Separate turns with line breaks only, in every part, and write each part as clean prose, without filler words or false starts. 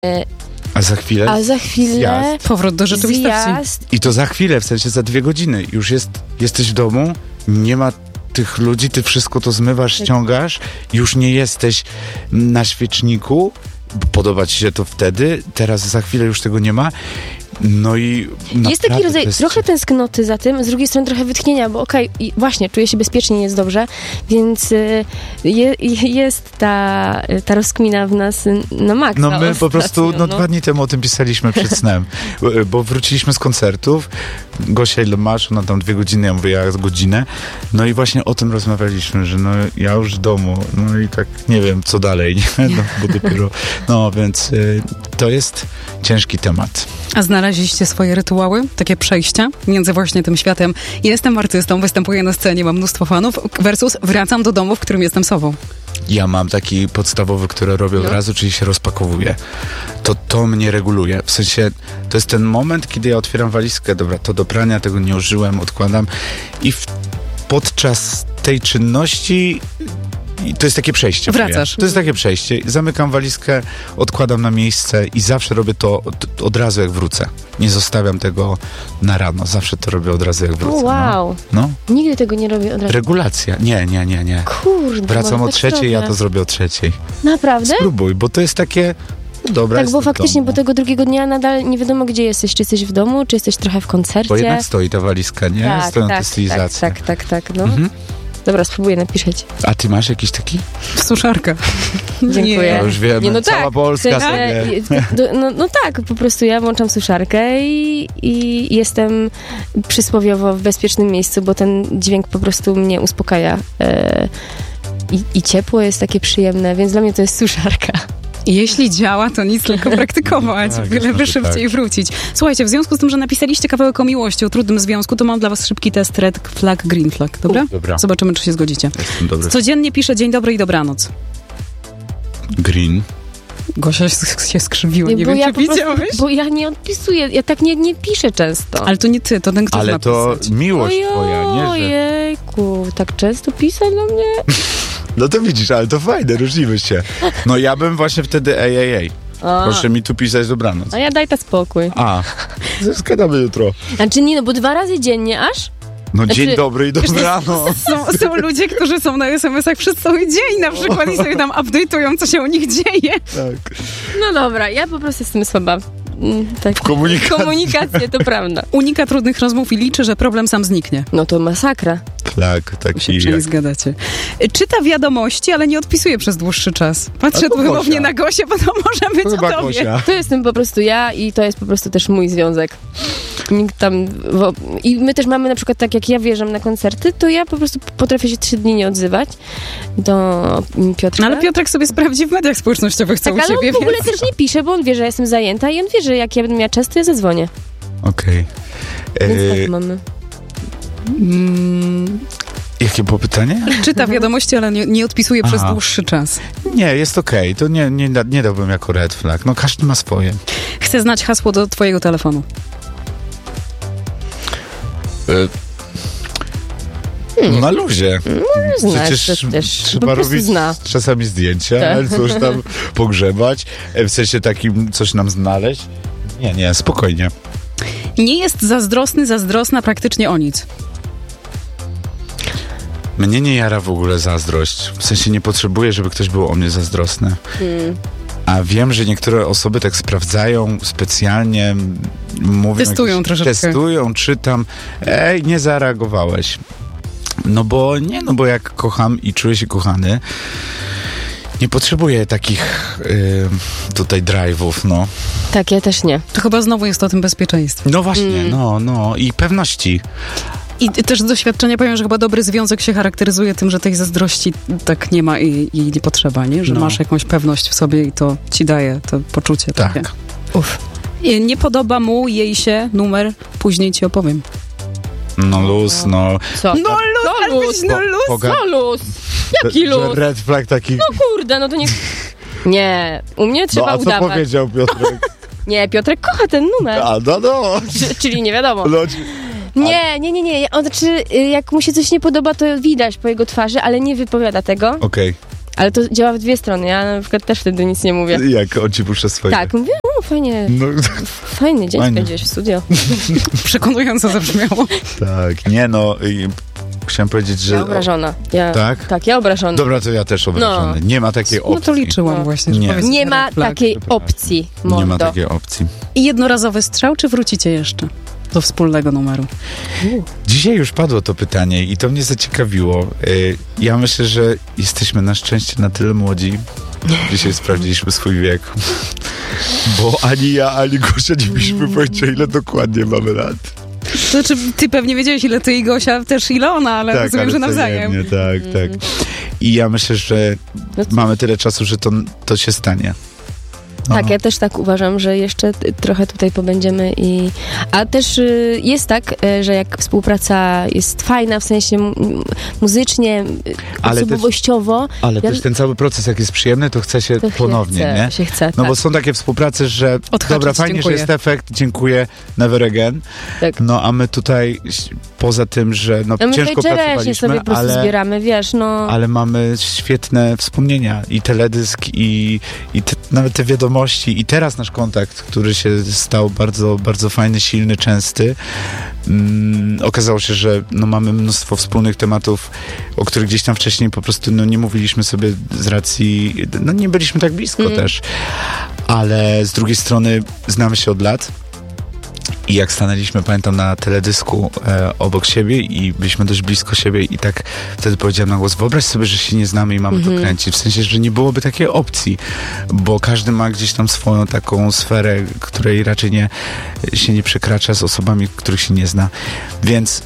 A za chwilę zjazd.
Powrót do rzeczywistości.
I to za chwilę, w sensie za 2 godziny. Już jesteś w domu, nie ma tych ludzi, ty wszystko to zmywasz, ściągasz, już nie jesteś na świeczniku, podoba ci się to wtedy, teraz za chwilę już tego nie ma. No i
jest taki rodzaj trochę tęsknoty za tym, z drugiej strony trochę wytchnienia, bo i właśnie, czuję się bezpiecznie, jest dobrze, więc jest ta rozkmina w nas na maksa.
No my po prostu 2 dni temu o tym pisaliśmy przed snem, bo wróciliśmy z koncertów, Gosia ile masz? Ona tam 2 godziny, ja mówię, ja godzinę, no i właśnie o tym rozmawialiśmy, że ja już w domu, no i tak nie wiem, co dalej, nie? No, bo dopiero, więc to jest ciężki temat.
A znaleźliście swoje rytuały, takie przejścia między właśnie tym światem jestem artystą, występuję na scenie, mam mnóstwo fanów, versus wracam do domu, w którym jestem sobą.
Ja mam taki podstawowy, który robię od razu, czyli się rozpakowuję. To mnie reguluje. W sensie, to jest ten moment, kiedy ja otwieram walizkę, dobra, to do prania, tego nie użyłem, odkładam i podczas tej czynności to jest takie przejście.
Wracasz.
To jest takie przejście. Zamykam walizkę, odkładam na miejsce i zawsze robię to od razu, jak wrócę. Nie zostawiam tego na rano. Zawsze to robię od razu, jak wrócę.
Wow.
No.
Nigdy tego nie robię od razu.
Regulacja. Nie.
Kurde.
Wracam o 3:00, ja to zrobię o 3:00.
Naprawdę?
Spróbuj, bo to jest takie... Dobra,
tak, bo faktycznie, bo tego drugiego dnia nadal nie wiadomo, gdzie jesteś. Czy jesteś w domu, czy jesteś trochę w koncercie.
Bo jednak stoi ta walizka, nie? Stoją te stylizacje.
Tak. No. Dobra, spróbuję napisać.
A ty masz jakiś taki?
Suszarka.
Dziękuję.
Ja już wiem, cała Polska sobie.
No tak, po prostu ja włączam suszarkę i jestem przysłowiowo w bezpiecznym miejscu, bo ten dźwięk po prostu mnie uspokaja. I ciepło jest takie przyjemne, więc dla mnie to jest suszarka.
Jeśli działa, to nic, tylko praktykować. Byleby szybciej wrócić. Słuchajcie, w związku z tym, że napisaliście kawałek o miłości, o trudnym związku, to mam dla was szybki test red flag, green flag. Dobra?
Dobra.
Zobaczymy, czy się zgodzicie. Codziennie piszę dzień dobry i dobranoc.
Green.
Gosia się skrzywiła, nie wiem, czy widziałeś?
Bo ja nie odpisuję, ja tak nie piszę często.
Ale to nie ty, to ten, kto
ale to
napisać.
Miłość twoja, nie?
Ojejku, tak często pisać do mnie?
No to widzisz, ale to fajne, różnimy się. No ja bym właśnie wtedy proszę mi tu pisać dobranoc.
A ja daj ta spokój.
Zgadamy jutro.
Znaczy nie, bo 2 razy dziennie aż?
No dzień dobry i dobranoc.
Są ludzie, którzy są na SMS-ach przez cały dzień na przykład i sobie tam update'ują, co się u nich dzieje.
Tak.
No dobra, ja po prostu jestem słaba. Tak.
W
komunikację, to prawda.
Unika trudnych rozmów i liczy, że problem sam zniknie.
No to masakra.
Tak, taki
się zgadacie. Czyta wiadomości, ale nie odpisuje przez dłuższy czas. Patrzę tu wymownie na Gosię, bo to może być o tobie.
Gosia.
To jestem po prostu ja i to jest po prostu też mój związek. Nikt tam... I my też mamy na przykład tak, jak ja wjeżdżam na koncerty, to ja po prostu potrafię się 3 dni nie odzywać do Piotrka.
No ale Piotrek sobie sprawdzi w mediach społecznościowych, co u ciebie,
ale on w ogóle też nie pisze, bo on wie, że ja jestem zajęta i on wie, że jak ja będę miała czas, to ja zadzwonię.
Okej.
Więc tak mamy.
Jakie było pytanie?
Czyta wiadomości, ale nie odpisuje przez dłuższy czas.
Nie, jest okej. To nie dałbym jako red flag. No każdy ma swoje.
Chcę znać hasło do twojego telefonu.
Na luzie. Przecież trzeba robić czasami zdjęcia, ale coś tam pogrzebać. W sensie takim coś nam znaleźć. Nie, spokojnie.
Nie jest zazdrosna praktycznie o nic.
Mnie nie jara w ogóle zazdrość. W sensie nie potrzebuję, żeby ktoś był o mnie zazdrosny. A wiem, że niektóre osoby tak sprawdzają specjalnie, mówią... Testują, czytam. Nie zareagowałeś. No bo jak kocham i czuję się kochany, nie potrzebuję takich tutaj drive'ów, no.
Tak, ja też nie.
To chyba znowu jest o tym bezpieczeństwie.
No właśnie, no i pewności.
I też z doświadczenia powiem, że chyba dobry związek się charakteryzuje tym, że tej zazdrości tak nie ma i jej nie potrzeba, nie? Że masz jakąś pewność w sobie i to ci daje to poczucie.
Tak.
Takie. Nie podoba mu, jej się numer, później ci opowiem.
No luz, no.
Co?
No luz!
Jaki luz?
Red flag taki...
No kurde, no to nie... Nie, u mnie trzeba udawać.
A co powiedział Piotrek?
Nie, Piotrek kocha ten numer.
No.
Czyli nie wiadomo.
No,
Nie. On, znaczy, jak mu się coś nie podoba, to widać po jego twarzy, ale nie wypowiada tego.
Okej.
Ale to działa w dwie strony. Ja na przykład też wtedy nic nie mówię.
Jak on ci puszcza swoje.
Tak, mówię, fajnie. Fajny dzień spędziłeś w studio.
Przekonująco zabrzmiało.
Tak, chciałem powiedzieć, że...
Ja obrażona.
Tak?
Tak, ja obrażona.
Dobra, to ja też obrażony. Nie ma takiej opcji.
No to liczyłam właśnie, że
nie ma takiej opcji, mordo.
Nie ma takiej opcji.
I jednorazowy strzał, czy wrócicie jeszcze do wspólnego numeru?
Dzisiaj już padło to pytanie i to mnie zaciekawiło. Ja myślę, że jesteśmy na szczęście na tyle młodzi. Dzisiaj sprawdziliśmy swój wiek. Bo ani ja, ani Gosia nie byliśmy powiedzieć, ile dokładnie mamy lat.
To znaczy, ty pewnie wiedziałeś, ile ty i Gosia, też ile ona, ale
tak,
rozumiem, że nawzajem.
Tak. I ja myślę, że mamy tyle czasu, że to się stanie.
Tak, ja też tak uważam, że jeszcze trochę tutaj pobędziemy a też jest tak, że jak współpraca jest fajna, w sensie muzycznie, osobowościowo.
Ale też ten cały proces, jak jest przyjemny, to chce się ponownie, nie?
Chce,
bo są takie współprace, że dobra, fajnie,
dziękuję.
że jest efekt, dziękuję, never again. Tak. A my tutaj, poza tym, że ciężko pracowaliśmy,
sobie po prostu zbieramy, wiesz,
ale mamy świetne wspomnienia i teledysk i nawet te wiadomości i teraz nasz kontakt, który się stał bardzo, bardzo fajny, silny, częsty. Okazało się, że mamy mnóstwo wspólnych tematów, o których gdzieś tam wcześniej po prostu nie mówiliśmy sobie z racji, nie byliśmy tak blisko też, ale z drugiej strony znamy się od lat. I jak stanęliśmy, pamiętam, na teledysku obok siebie i byliśmy dość blisko siebie i tak wtedy powiedziałem na głos, wyobraź sobie, że się nie znamy i mamy to kręcić. W sensie, że nie byłoby takiej opcji, bo każdy ma gdzieś tam swoją taką sferę, której raczej się nie przekracza z osobami, których się nie zna. Więc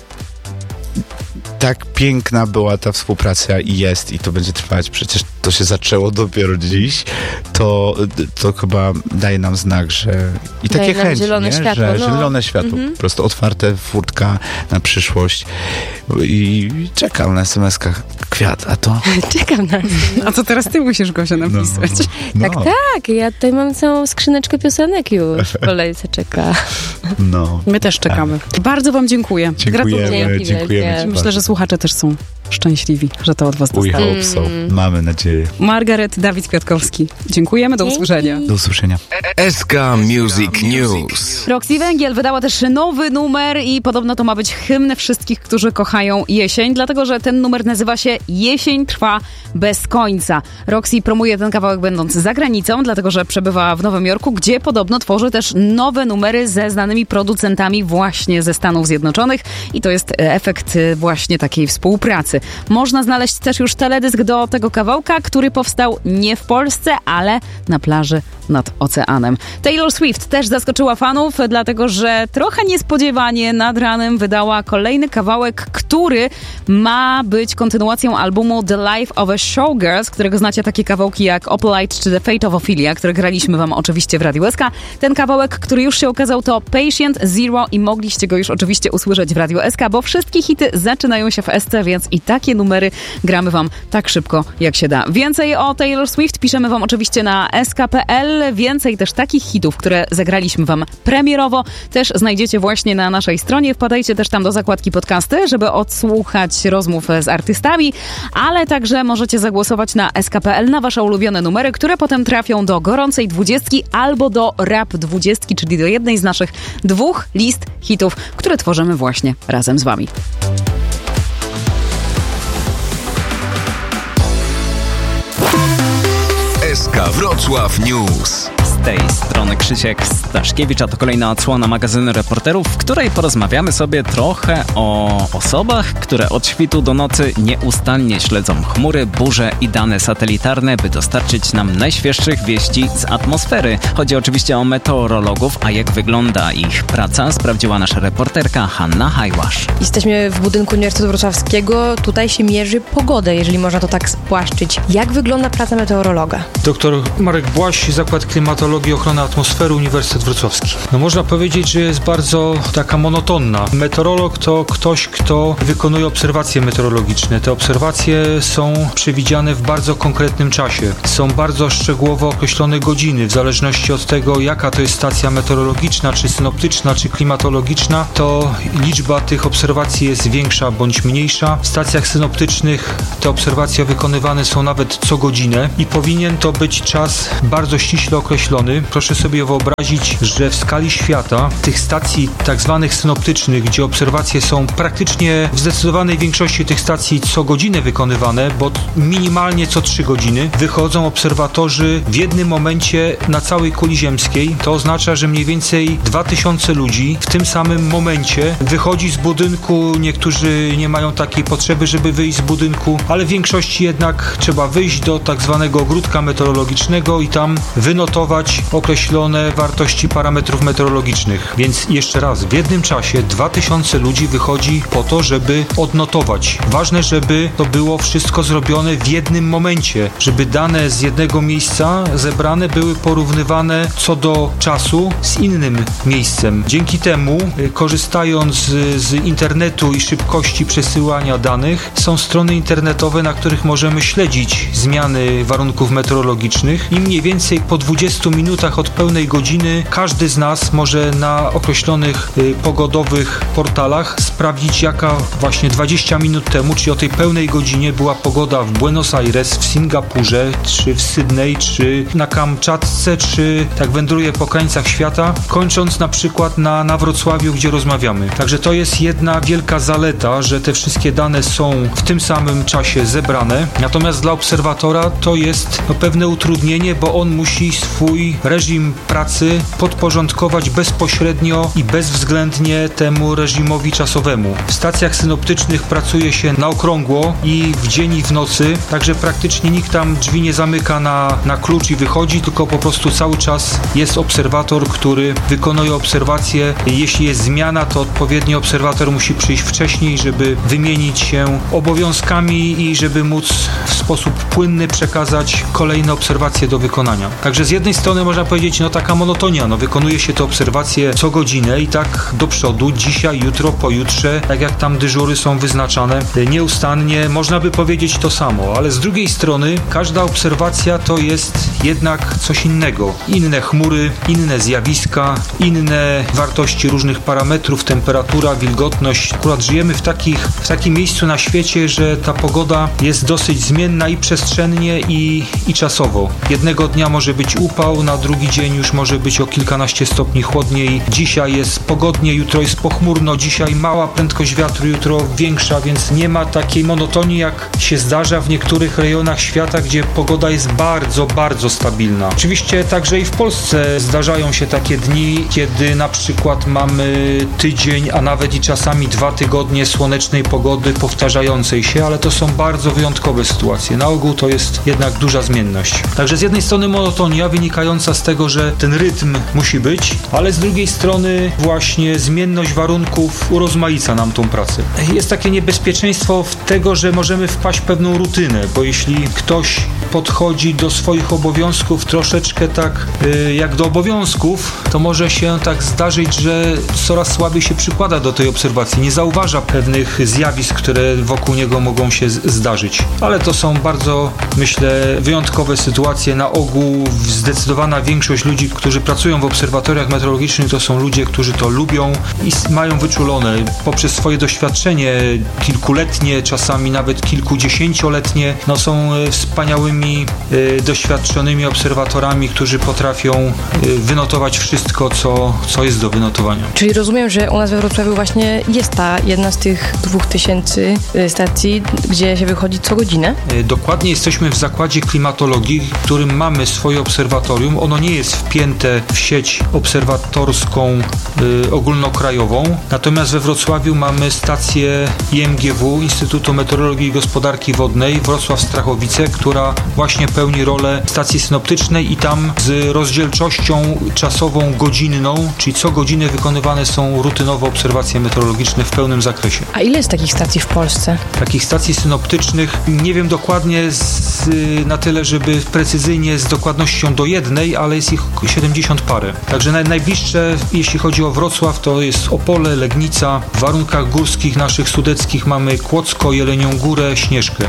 tak piękna była ta współpraca i jest, i to będzie trwać. Przecież to się zaczęło dopiero dziś. To chyba daje nam znak, że... I takie chęci,
zielone światło,
że zielone światło, po prostu otwarte furtka na przyszłość. I czekam na SMS-kach. Kwiat, a to?
Czekam na
A co teraz ty musisz, Gosia, napisać?
Tak. Ja tutaj mam całą skrzyneczkę piosenek już w kolejce czeka.
My też czekamy. Bardzo wam dziękuję.
Dziękujemy.
Myślę, że słuchacze też są szczęśliwi, że to od was dostało.
We hope so. Mamy nadzieję.
Margaret, Dawid Kwiatkowski. Dziękujemy, do usłyszenia.
Do usłyszenia.
SK Music News.
Roxy Węgiel wydała też nowy numer i podobno to ma być hymn wszystkich, którzy kochają jesień, dlatego że ten numer nazywa się Jesień trwa bez końca. Roxy promuje ten kawałek będąc za granicą, dlatego że przebywa w Nowym Jorku, gdzie podobno tworzy też nowe numery ze znanymi producentami właśnie ze Stanów Zjednoczonych i to jest efekt właśnie takiej współpracy. Można znaleźć też już teledysk do tego kawałka, który powstał nie w Polsce, ale na plaży nad oceanem. Taylor Swift też zaskoczyła fanów, dlatego że trochę niespodziewanie nad ranem wydała kolejny kawałek, który ma być kontynuacją albumu The Life of a Showgirl, z którego znacie takie kawałki jak Opalite czy The Fate of Ophelia, które graliśmy wam oczywiście w Radiu SK. Ten kawałek, który już się okazał, to Patient Zero i mogliście go już oczywiście usłyszeć w Radiu SK, bo wszystkie hity zaczynają się w SC, więc i takie numery gramy wam tak szybko, jak się da. Więcej o Taylor Swift piszemy wam oczywiście na sk.pl. Więcej też takich hitów, które zagraliśmy wam premierowo, też znajdziecie właśnie na naszej stronie. Wpadajcie też tam do zakładki podcasty, żeby odsłuchać rozmów z artystami, ale także możecie zagłosować na sk.pl na wasze ulubione numery, które potem trafią do gorącej 20 albo do rap 20, czyli do jednej z naszych 2 list hitów, które tworzymy właśnie razem z wami.
SK Wrocław News.
Z tej strony Krzysiek Staszkiewicz, a to kolejna odsłona magazynu Reporterów, w której porozmawiamy sobie trochę o osobach, które od świtu do nocy nieustannie śledzą chmury, burze i dane satelitarne, by dostarczyć nam najświeższych wieści z atmosfery. Chodzi oczywiście o meteorologów, a jak wygląda ich praca, sprawdziła nasza reporterka Hanna Hajłasz.
Jesteśmy w budynku Uniwersytetu Wrocławskiego. Tutaj się mierzy pogodę, jeżeli można to tak spłaszczyć. Jak wygląda praca meteorologa?
Doktor Marek Błaś, Zakład Klimatologii Meteorologii i Ochrony Atmosfery, Uniwersytet Wrocławski. No można powiedzieć, że jest bardzo taka monotonna. Meteorolog to ktoś, kto wykonuje obserwacje meteorologiczne. Te obserwacje są przewidziane w bardzo konkretnym czasie. Są bardzo szczegółowo określone godziny. W zależności od tego, jaka to jest stacja meteorologiczna, czy synoptyczna, czy klimatologiczna, to liczba tych obserwacji jest większa bądź mniejsza. W stacjach synoptycznych te obserwacje wykonywane są nawet co godzinę i powinien to być czas bardzo ściśle określony. Proszę sobie wyobrazić, że w skali świata tych stacji tak zwanych synoptycznych, gdzie obserwacje są praktycznie w zdecydowanej większości tych stacji co godzinę wykonywane, bo minimalnie co 3 godziny, wychodzą obserwatorzy w jednym momencie na całej kuli ziemskiej. To oznacza, że mniej więcej 2000 ludzi w tym samym momencie wychodzi z budynku. Niektórzy nie mają takiej potrzeby, żeby wyjść z budynku, ale w większości jednak trzeba wyjść do tak zwanego ogródka meteorologicznego i tam wynotować określone wartości parametrów meteorologicznych. Więc jeszcze raz, w jednym czasie 2000 ludzi wychodzi po to, żeby odnotować. Ważne, żeby to było wszystko zrobione w jednym momencie, żeby dane z jednego miejsca zebrane były porównywane co do czasu z innym miejscem. Dzięki temu, korzystając z internetu i szybkości przesyłania danych, są strony internetowe, na których możemy śledzić zmiany warunków meteorologicznych i mniej więcej po 20 minutach od pełnej godziny każdy z nas może na określonych pogodowych portalach sprawdzić, jaka właśnie 20 minut temu, czyli o tej pełnej godzinie, była pogoda w Buenos Aires, w Singapurze, czy w Sydney, czy na Kamczatce, czy tak wędruje po krańcach świata, kończąc na przykład na Wrocławiu, gdzie rozmawiamy. Także to jest jedna wielka zaleta, że te wszystkie dane są w tym samym czasie zebrane. Natomiast dla obserwatora to jest pewne utrudnienie, bo on musi swój reżim pracy podporządkować bezpośrednio i bezwzględnie temu reżimowi czasowemu. W stacjach synoptycznych pracuje się na okrągło i w dzień i w nocy, także praktycznie nikt tam drzwi nie zamyka na klucz i wychodzi, tylko po prostu cały czas jest obserwator, który wykonuje obserwacje. Jeśli jest zmiana, to odpowiedni obserwator musi przyjść wcześniej, żeby wymienić się obowiązkami i żeby móc w sposób płynny przekazać kolejne obserwacje do wykonania. Także z jednej strony można powiedzieć, taka monotonia, wykonuje się te obserwacje co godzinę i tak do przodu, dzisiaj, jutro, pojutrze, tak jak tam dyżury są wyznaczane, nieustannie można by powiedzieć to samo, ale z drugiej strony każda obserwacja to jest jednak coś innego. Inne chmury, inne zjawiska, inne wartości różnych parametrów, temperatura, wilgotność. Akurat żyjemy w takim miejscu na świecie, że ta pogoda jest dosyć zmienna i przestrzennie i czasowo. Jednego dnia może być upał, na drugi dzień już może być o kilkanaście stopni chłodniej. Dzisiaj jest pogodnie, jutro jest pochmurno, dzisiaj mała prędkość wiatru, jutro większa, więc nie ma takiej monotonii, jak się zdarza w niektórych rejonach świata, gdzie pogoda jest bardzo, bardzo stabilna. Oczywiście także i w Polsce zdarzają się takie dni, kiedy na przykład mamy tydzień, a nawet i czasami 2 tygodnie słonecznej pogody powtarzającej się, ale to są bardzo wyjątkowe sytuacje. Na ogół to jest jednak duża zmienność. Także z jednej strony monotonia wynikająca z tego, że ten rytm musi być, ale z drugiej strony właśnie zmienność warunków urozmaica nam tą pracę. Jest takie niebezpieczeństwo w tego, że możemy wpaść w pewną rutynę, bo jeśli ktoś podchodzi do swoich obowiązków troszeczkę tak jak do obowiązków, to może się tak zdarzyć, że coraz słabiej się przykłada do tej obserwacji, nie zauważa pewnych zjawisk, które wokół niego mogą się zdarzyć. Ale to są bardzo, myślę, wyjątkowe sytuacje. Na ogół zdecydowana większość ludzi, którzy pracują w obserwatoriach meteorologicznych, to są ludzie, którzy to lubią i mają wyczulone poprzez swoje doświadczenie kilkuletnie, czasami nawet kilkudziesięcioletnie, są wspaniałymi, doświadczonymi obserwatorami, którzy potrafią wynotować wszystko, co jest do wynotowania.
Czyli rozumiem, że u nas we Wrocławiu właśnie jest ta jedna z tych 2000 stacji, gdzie się wychodzi co godzinę?
Dokładnie, jesteśmy w zakładzie klimatologii, w którym mamy swoje obserwatorium. Ono nie jest wpięte w sieć obserwatorską ogólnokrajową, natomiast we Wrocławiu mamy stację IMGW, Instytutu Meteorologii i Gospodarki Wodnej Wrocław-Strachowice, która właśnie pełni rolę stacji synoptycznej i tam z rozdzielczością czasową godzinną, czyli co godzinę wykonywane są rutynowo obserwacje meteorologiczne w pełnym zakresie.
A ile jest takich stacji w Polsce?
Takich stacji synoptycznych nie wiem dokładnie na tyle, żeby precyzyjnie z dokładnością do jednej, ale jest ich 70 parę. Także najbliższe, jeśli chodzi o Wrocław, to jest Opole, Legnica. W warunkach górskich naszych sudeckich mamy Kłodzko, Jelenią Górę, Śnieżkę.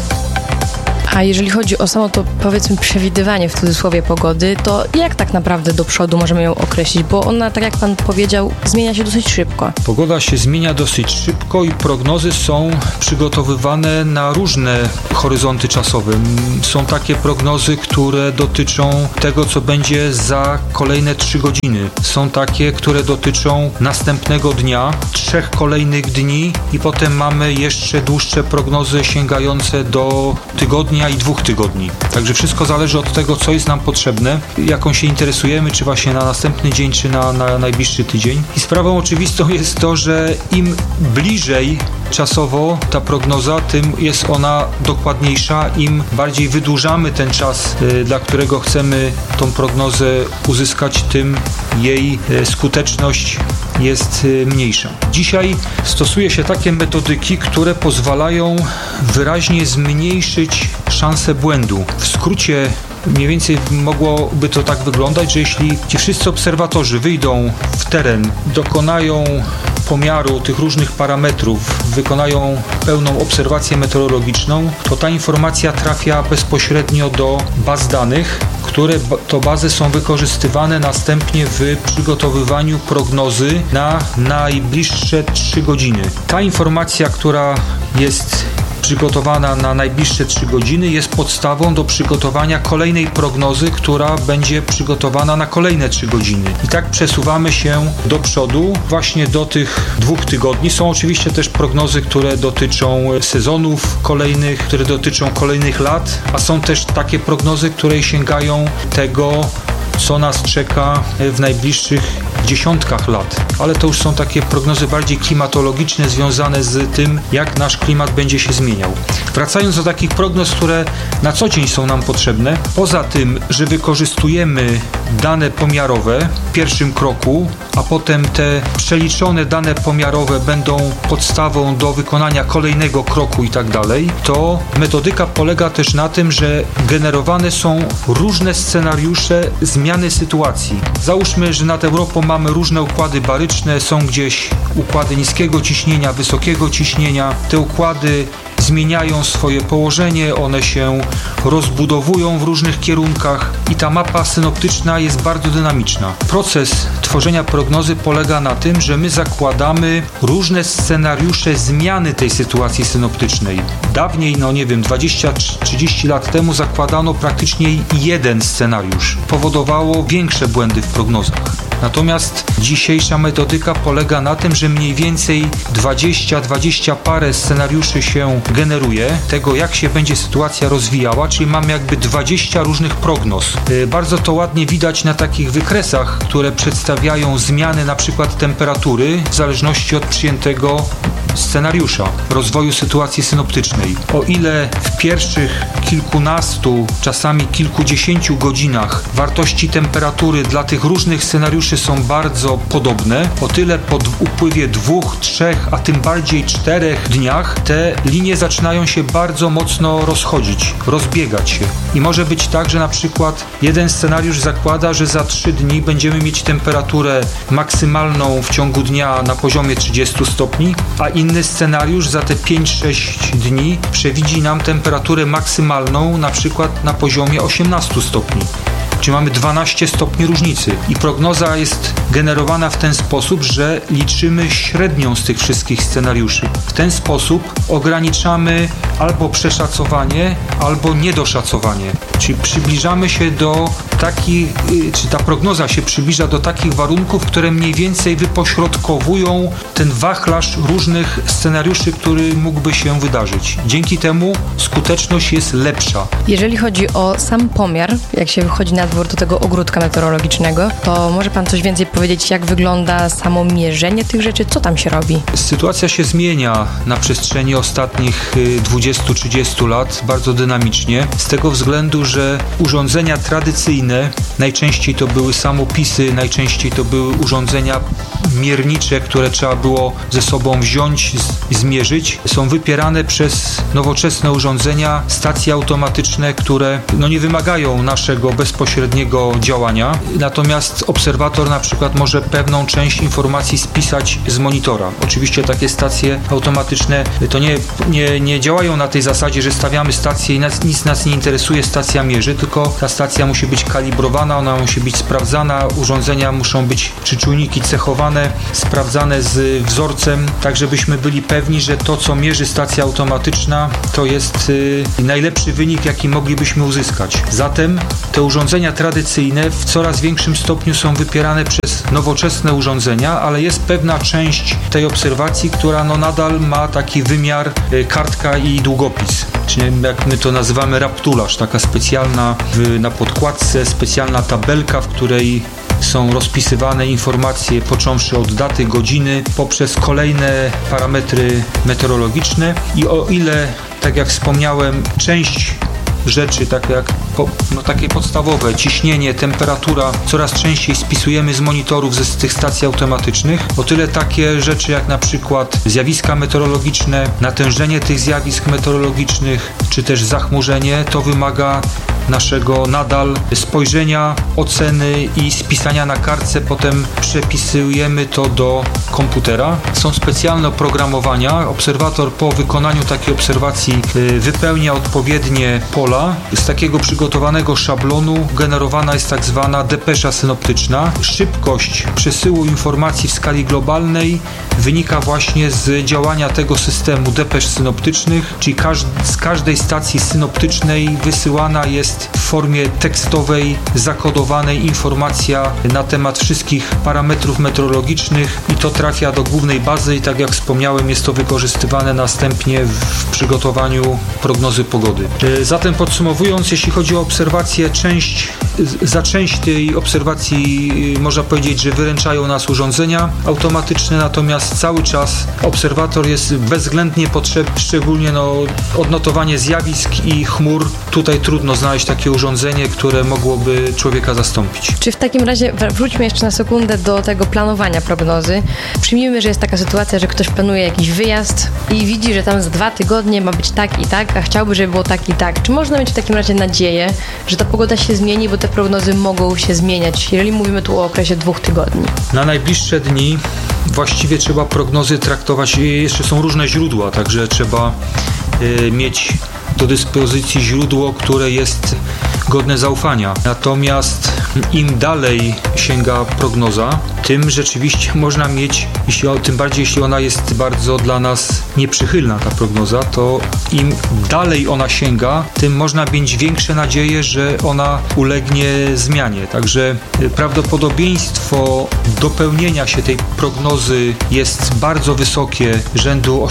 A jeżeli chodzi o samo to, powiedzmy, przewidywanie w cudzysłowie pogody, to jak tak naprawdę do przodu możemy ją określić? Bo ona, tak jak pan powiedział, zmienia się dosyć szybko.
Pogoda się zmienia dosyć szybko i prognozy są przygotowywane na różne horyzonty czasowe. Są takie prognozy, które dotyczą tego, co będzie za kolejne 3 godziny. Są takie, które dotyczą następnego dnia, 3 kolejnych dni i potem mamy jeszcze dłuższe prognozy sięgające do tygodnia i 2 tygodni. Także wszystko zależy od tego, co jest nam potrzebne, jaką się interesujemy, czy właśnie na następny dzień, czy na najbliższy tydzień. I sprawą oczywistą jest to, że im bliżej czasowo ta prognoza, tym jest ona dokładniejsza. Im bardziej wydłużamy ten czas, dla którego chcemy tą prognozę uzyskać, tym jej skuteczność jest mniejsza. Dzisiaj stosuje się takie metodyki, które pozwalają wyraźnie zmniejszyć szansę błędu. W skrócie mniej więcej mogłoby to tak wyglądać, że jeśli ci wszyscy obserwatorzy wyjdą w teren, dokonają pomiaru tych różnych parametrów, wykonają pełną obserwację meteorologiczną, to ta informacja trafia bezpośrednio do baz danych, które to bazy są wykorzystywane następnie w przygotowywaniu prognozy na najbliższe 3 godziny. Ta informacja, która jest przygotowana na najbliższe 3 godziny, jest podstawą do przygotowania kolejnej prognozy, która będzie przygotowana na kolejne 3 godziny. I tak przesuwamy się do przodu, właśnie do tych 2 tygodni. Są oczywiście też prognozy, które dotyczą sezonów kolejnych, które dotyczą kolejnych lat, a są też takie prognozy, które sięgają tego, co nas czeka w najbliższych dziesiątkach lat. Ale to już są takie prognozy bardziej klimatologiczne, związane z tym, jak nasz klimat będzie się zmieniał. Wracając do takich prognoz, które na co dzień są nam potrzebne, poza tym, że wykorzystujemy dane pomiarowe w pierwszym kroku, a potem te przeliczone dane pomiarowe będą podstawą do wykonania kolejnego kroku i tak dalej, to metodyka polega też na tym, że generowane są różne scenariusze zmiany sytuacji. Załóżmy, że nad Europą mamy różne układy baryczne, są gdzieś układy niskiego ciśnienia, wysokiego ciśnienia. Te układy zmieniają swoje położenie, one się rozbudowują w różnych kierunkach i ta mapa synoptyczna jest bardzo dynamiczna. Proces tworzenia prognozy polega na tym, że my zakładamy różne scenariusze zmiany tej sytuacji synoptycznej. Dawniej, 20-30 lat temu zakładano praktycznie jeden scenariusz. Powodowało większe błędy w prognozach. Natomiast dzisiejsza metodyka polega na tym, że mniej więcej 20 parę scenariuszy się generuje, tego jak się będzie sytuacja rozwijała, czyli mamy jakby 20 różnych prognoz. Bardzo to ładnie widać na takich wykresach, które przedstawiają zmiany na przykład temperatury w zależności od przyjętego scenariusza rozwoju sytuacji synoptycznej. O ile w pierwszych kilkunastu, czasami kilkudziesięciu godzinach wartości temperatury dla tych różnych scenariuszy są bardzo podobne, o tyle po upływie 2, 3, a tym bardziej 4 dniach te linie zaczynają się bardzo mocno rozchodzić, rozbiegać się. I może być tak, że na przykład jeden scenariusz zakłada, że za 3 dni będziemy mieć temperaturę maksymalną w ciągu dnia na poziomie 30 stopni, a inny scenariusz za te 5-6 dni przewidzi nam temperaturę maksymalną na przykład na poziomie 18 stopni. Czyli mamy 12 stopni różnicy i prognoza jest generowana w ten sposób, że liczymy średnią z tych wszystkich scenariuszy. W ten sposób ograniczamy albo przeszacowanie, albo niedoszacowanie. Czyli przybliżamy się do czy ta prognoza się przybliża do takich warunków, które mniej więcej wypośrodkowują ten wachlarz różnych scenariuszy, który mógłby się wydarzyć. Dzięki temu skuteczność jest lepsza.
Jeżeli chodzi o sam pomiar, jak się wychodzi na dwór do tego ogródka meteorologicznego, to może pan coś więcej powiedzieć, jak wygląda samo mierzenie tych rzeczy? Co tam się robi?
Sytuacja się zmienia na przestrzeni ostatnich 20-30 lat bardzo dynamicznie, z tego względu, że urządzenia tradycyjne, najczęściej to były samopisy, najczęściej to były urządzenia miernicze, które trzeba było ze sobą wziąć i zmierzyć, są wypierane przez nowoczesne urządzenia, stacje automatyczne, które nie wymagają naszego bezpośredniego działania. Natomiast obserwator na przykład może pewną część informacji spisać z monitora. Oczywiście takie stacje automatyczne to nie działają na tej zasadzie, że stawiamy stację i nic nas nie interesuje, stacja mierzy, tylko ta stacja musi być kalibrowana, ona musi być sprawdzana, urządzenia muszą być, czy czujniki cechowane, sprawdzane z wzorcem, tak żebyśmy byli pewni, że to, co mierzy stacja automatyczna, to jest najlepszy wynik, jaki moglibyśmy uzyskać. Zatem te urządzenia tradycyjne w coraz większym stopniu są wypierane przez nowoczesne urządzenia, ale jest pewna część tej obserwacji, która nadal ma taki wymiar kartka i długopis. Czyli jak my to nazywamy raptularz, taka specjalna na podkładce, specjalna tabelka, w której są rozpisywane informacje począwszy od daty, godziny, poprzez kolejne parametry meteorologiczne i o ile, tak jak wspomniałem, część rzeczy, takie podstawowe, ciśnienie, temperatura, coraz częściej spisujemy z monitorów z tych stacji automatycznych. O tyle takie rzeczy jak na przykład zjawiska meteorologiczne, natężenie tych zjawisk meteorologicznych, czy też zachmurzenie, to wymaga naszego nadal spojrzenia, oceny i spisania na kartce, potem przepisujemy to do komputera. Są specjalne oprogramowania. Obserwator po wykonaniu takiej obserwacji wypełnia odpowiednie pola. Z takiego przygotowanego szablonu generowana jest tak zwana depesza synoptyczna. Szybkość przesyłu informacji w skali globalnej wynika właśnie z działania tego systemu depesz synoptycznych, czyli z każdej stacji synoptycznej wysyłana jest w formie tekstowej, zakodowanej informacja na temat wszystkich parametrów meteorologicznych i to trafia do głównej bazy i tak jak wspomniałem, jest to wykorzystywane następnie w przygotowaniu prognozy pogody. Zatem podsumowując, jeśli chodzi o obserwację, za część tej obserwacji można powiedzieć, że wyręczają nas urządzenia automatyczne, natomiast cały czas obserwator jest bezwzględnie potrzebny, szczególnie odnotowanie zjawisk i chmur. Tutaj trudno znaleźć takie urządzenie, które mogłoby człowieka zastąpić.
Czy w takim razie, wróćmy jeszcze na sekundę do tego planowania prognozy. Przyjmijmy, że jest taka sytuacja, że ktoś planuje jakiś wyjazd i widzi, że tam za 2 tygodnie ma być tak i tak, a chciałby, żeby było tak i tak. Czy można mieć w takim razie nadzieję, że ta pogoda się zmieni, bo te prognozy mogą się zmieniać, jeżeli mówimy tu o okresie 2 tygodni?
Na najbliższe dni właściwie trzeba prognozy traktować, jeszcze są różne źródła, także trzeba mieć do dyspozycji źródło, które jest godne zaufania. Natomiast im dalej sięga prognoza, tym rzeczywiście można mieć, tym bardziej jeśli ona jest bardzo dla nas nieprzychylna, ta prognoza, to im dalej ona sięga, tym można mieć większe nadzieje, że ona ulegnie zmianie. Także prawdopodobieństwo dopełnienia się tej prognozy jest bardzo wysokie, rzędu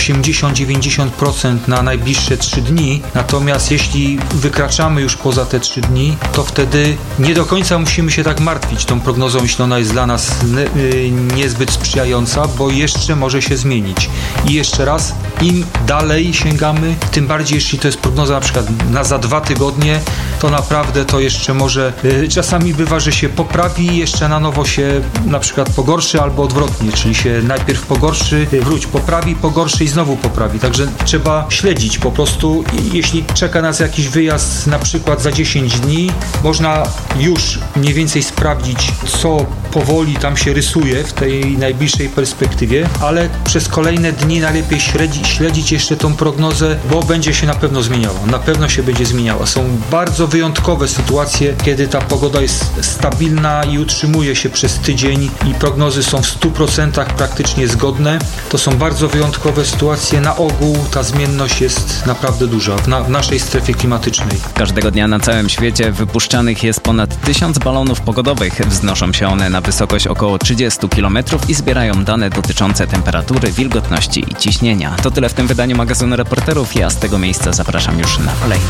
80-90% na najbliższe 3 dni. Natomiast jeśli wykraczamy już poza te 3 dni, to wtedy nie do końca musimy się tak martwić tą prognozą, jeśli ona jest dla nas niezbyt sprzyjająca, bo jeszcze może się zmienić. I jeszcze raz, im dalej sięgamy, tym bardziej jeśli to jest prognoza na przykład za 2 tygodnie, to naprawdę to jeszcze może, czasami bywa, że się poprawi i jeszcze na nowo się na przykład pogorszy albo odwrotnie, czyli się najpierw pogorszy, poprawi, pogorszy i znowu poprawi. Także trzeba śledzić po prostu, jeśli czeka nas jakiś wyjazd na przykład za 10 dni, można już mniej więcej sprawdzić, co powoli tam się rysuje w tej najbliższej perspektywie, ale przez kolejne dni najlepiej śledzić jeszcze tą prognozę, bo będzie się na pewno zmieniała. Na pewno się będzie zmieniała. Są bardzo wyjątkowe sytuacje, kiedy ta pogoda jest stabilna i utrzymuje się przez tydzień i prognozy są w 100% praktycznie zgodne. To są bardzo wyjątkowe sytuacje. Na ogół ta zmienność jest naprawdę duża w naszej strefie klimatycznej.
Każdego dnia na całym świecie wypuszczanych jest ponad 1000 balonów pogodowych. Wznoszą się one na wysokość około 30 km i zbierają dane dotyczące temperatury, wilgotności i ciśnienia. To tyle w tym wydaniu magazynu Reporterów. Ja z tego miejsca zapraszam już na kolejne.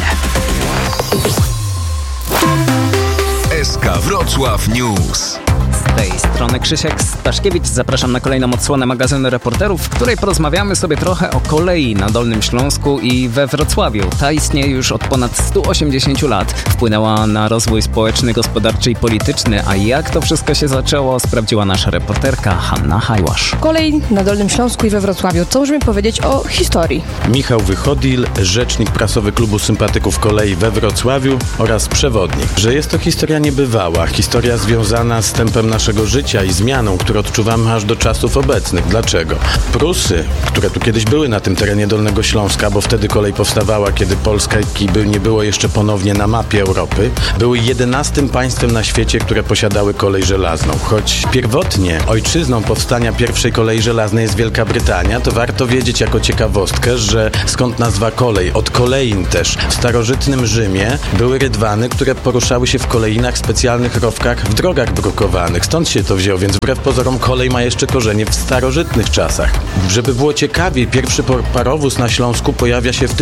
SK Wrocław News.
Z tej strony Krzysiek Staszkiewicz. Zapraszam na kolejną odsłonę magazynu Reporterów, w której porozmawiamy sobie trochę o kolei na Dolnym Śląsku i we Wrocławiu. Ta istnieje już od ponad 180 lat. Wpłynęła na rozwój społeczny, gospodarczy i polityczny. A jak to wszystko się zaczęło, sprawdziła nasza reporterka Hanna Hajłasz.
Kolej na Dolnym Śląsku i we Wrocławiu. Co możemy powiedzieć o historii?
Michał Wychodil, rzecznik prasowy Klubu Sympatyków Kolei we Wrocławiu oraz przewodnik. Że jest to historia niebywała. Historia związana z tempem naszego życia i zmianą, które odczuwamy aż do czasów obecnych. Dlaczego? Prusy, które tu kiedyś były na tym terenie Dolnego Śląska, bo wtedy kolej powstawała, kiedy Polska nie było jeszcze ponownie na mapie Europy, były 11 państwem na świecie, które posiadały kolej żelazną. Choć pierwotnie ojczyzną powstania pierwszej kolei żelaznej jest Wielka Brytania, to warto wiedzieć jako ciekawostkę, że skąd nazwa kolej? Od kolein też. W starożytnym Rzymie były rydwany, które poruszały się w koleinach, specjalnych rowkach w drogach brukowanych. Stąd się to wzięło, więc wbrew pozorom kolej ma jeszcze korzenie w starożytnych czasach. Żeby było ciekawiej, pierwszy parowóz na Śląsku pojawia się w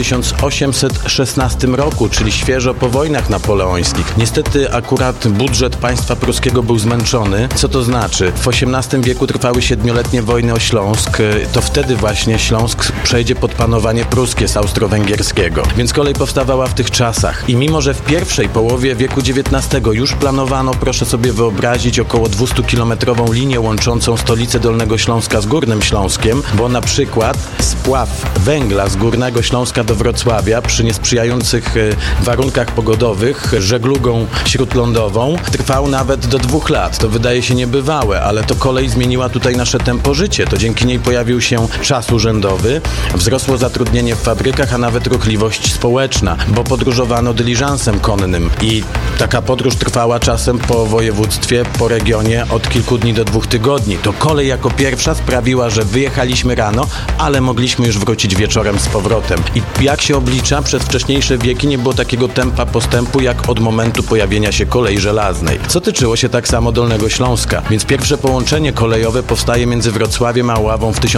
1816 roku, czyli świeżo po wojnach napoleońskich. Niestety akurat budżet państwa pruskiego był zmęczony. Co to znaczy? W XVIII wieku trwały 7-letnie wojny o Śląsk. To wtedy właśnie Śląsk przejdzie pod panowanie pruskie z austro-węgierskiego. Więc kolej powstawała w tych czasach. I mimo, że w pierwszej połowie wieku XIX już planowano, proszę sobie wyobrazić, około 200-kilometrową linię łączącą stolicę Dolnego Śląska z Górnym Śląskiem, bo na przykład spław węgla z Górnego Śląska do Wrocławia przy niesprzyjających warunkach pogodowych żeglugą śródlądową trwał nawet do 2 lat. To wydaje się niebywałe, ale to kolej zmieniła tutaj nasze tempo życie. To dzięki niej pojawił się czas urzędowy, wzrosło zatrudnienie w fabrykach, a nawet ruchliwość społeczna, bo podróżowano dyliżansem konnym i taka podróż trwała czasem po województwie, po regionie od kilku dni do 2 tygodni. To kolej jako pierwsza sprawiła, że wyjechaliśmy rano, ale mogliśmy już wrócić wieczorem z powrotem. I jak się oblicza, przez wcześniejsze wieki nie było takiego tempa postępu jak od momentu pojawienia się kolei żelaznej. Co tyczyło się tak samo Dolnego Śląska. Więc pierwsze połączenie kolejowe powstaje między Wrocławiem a Oławą w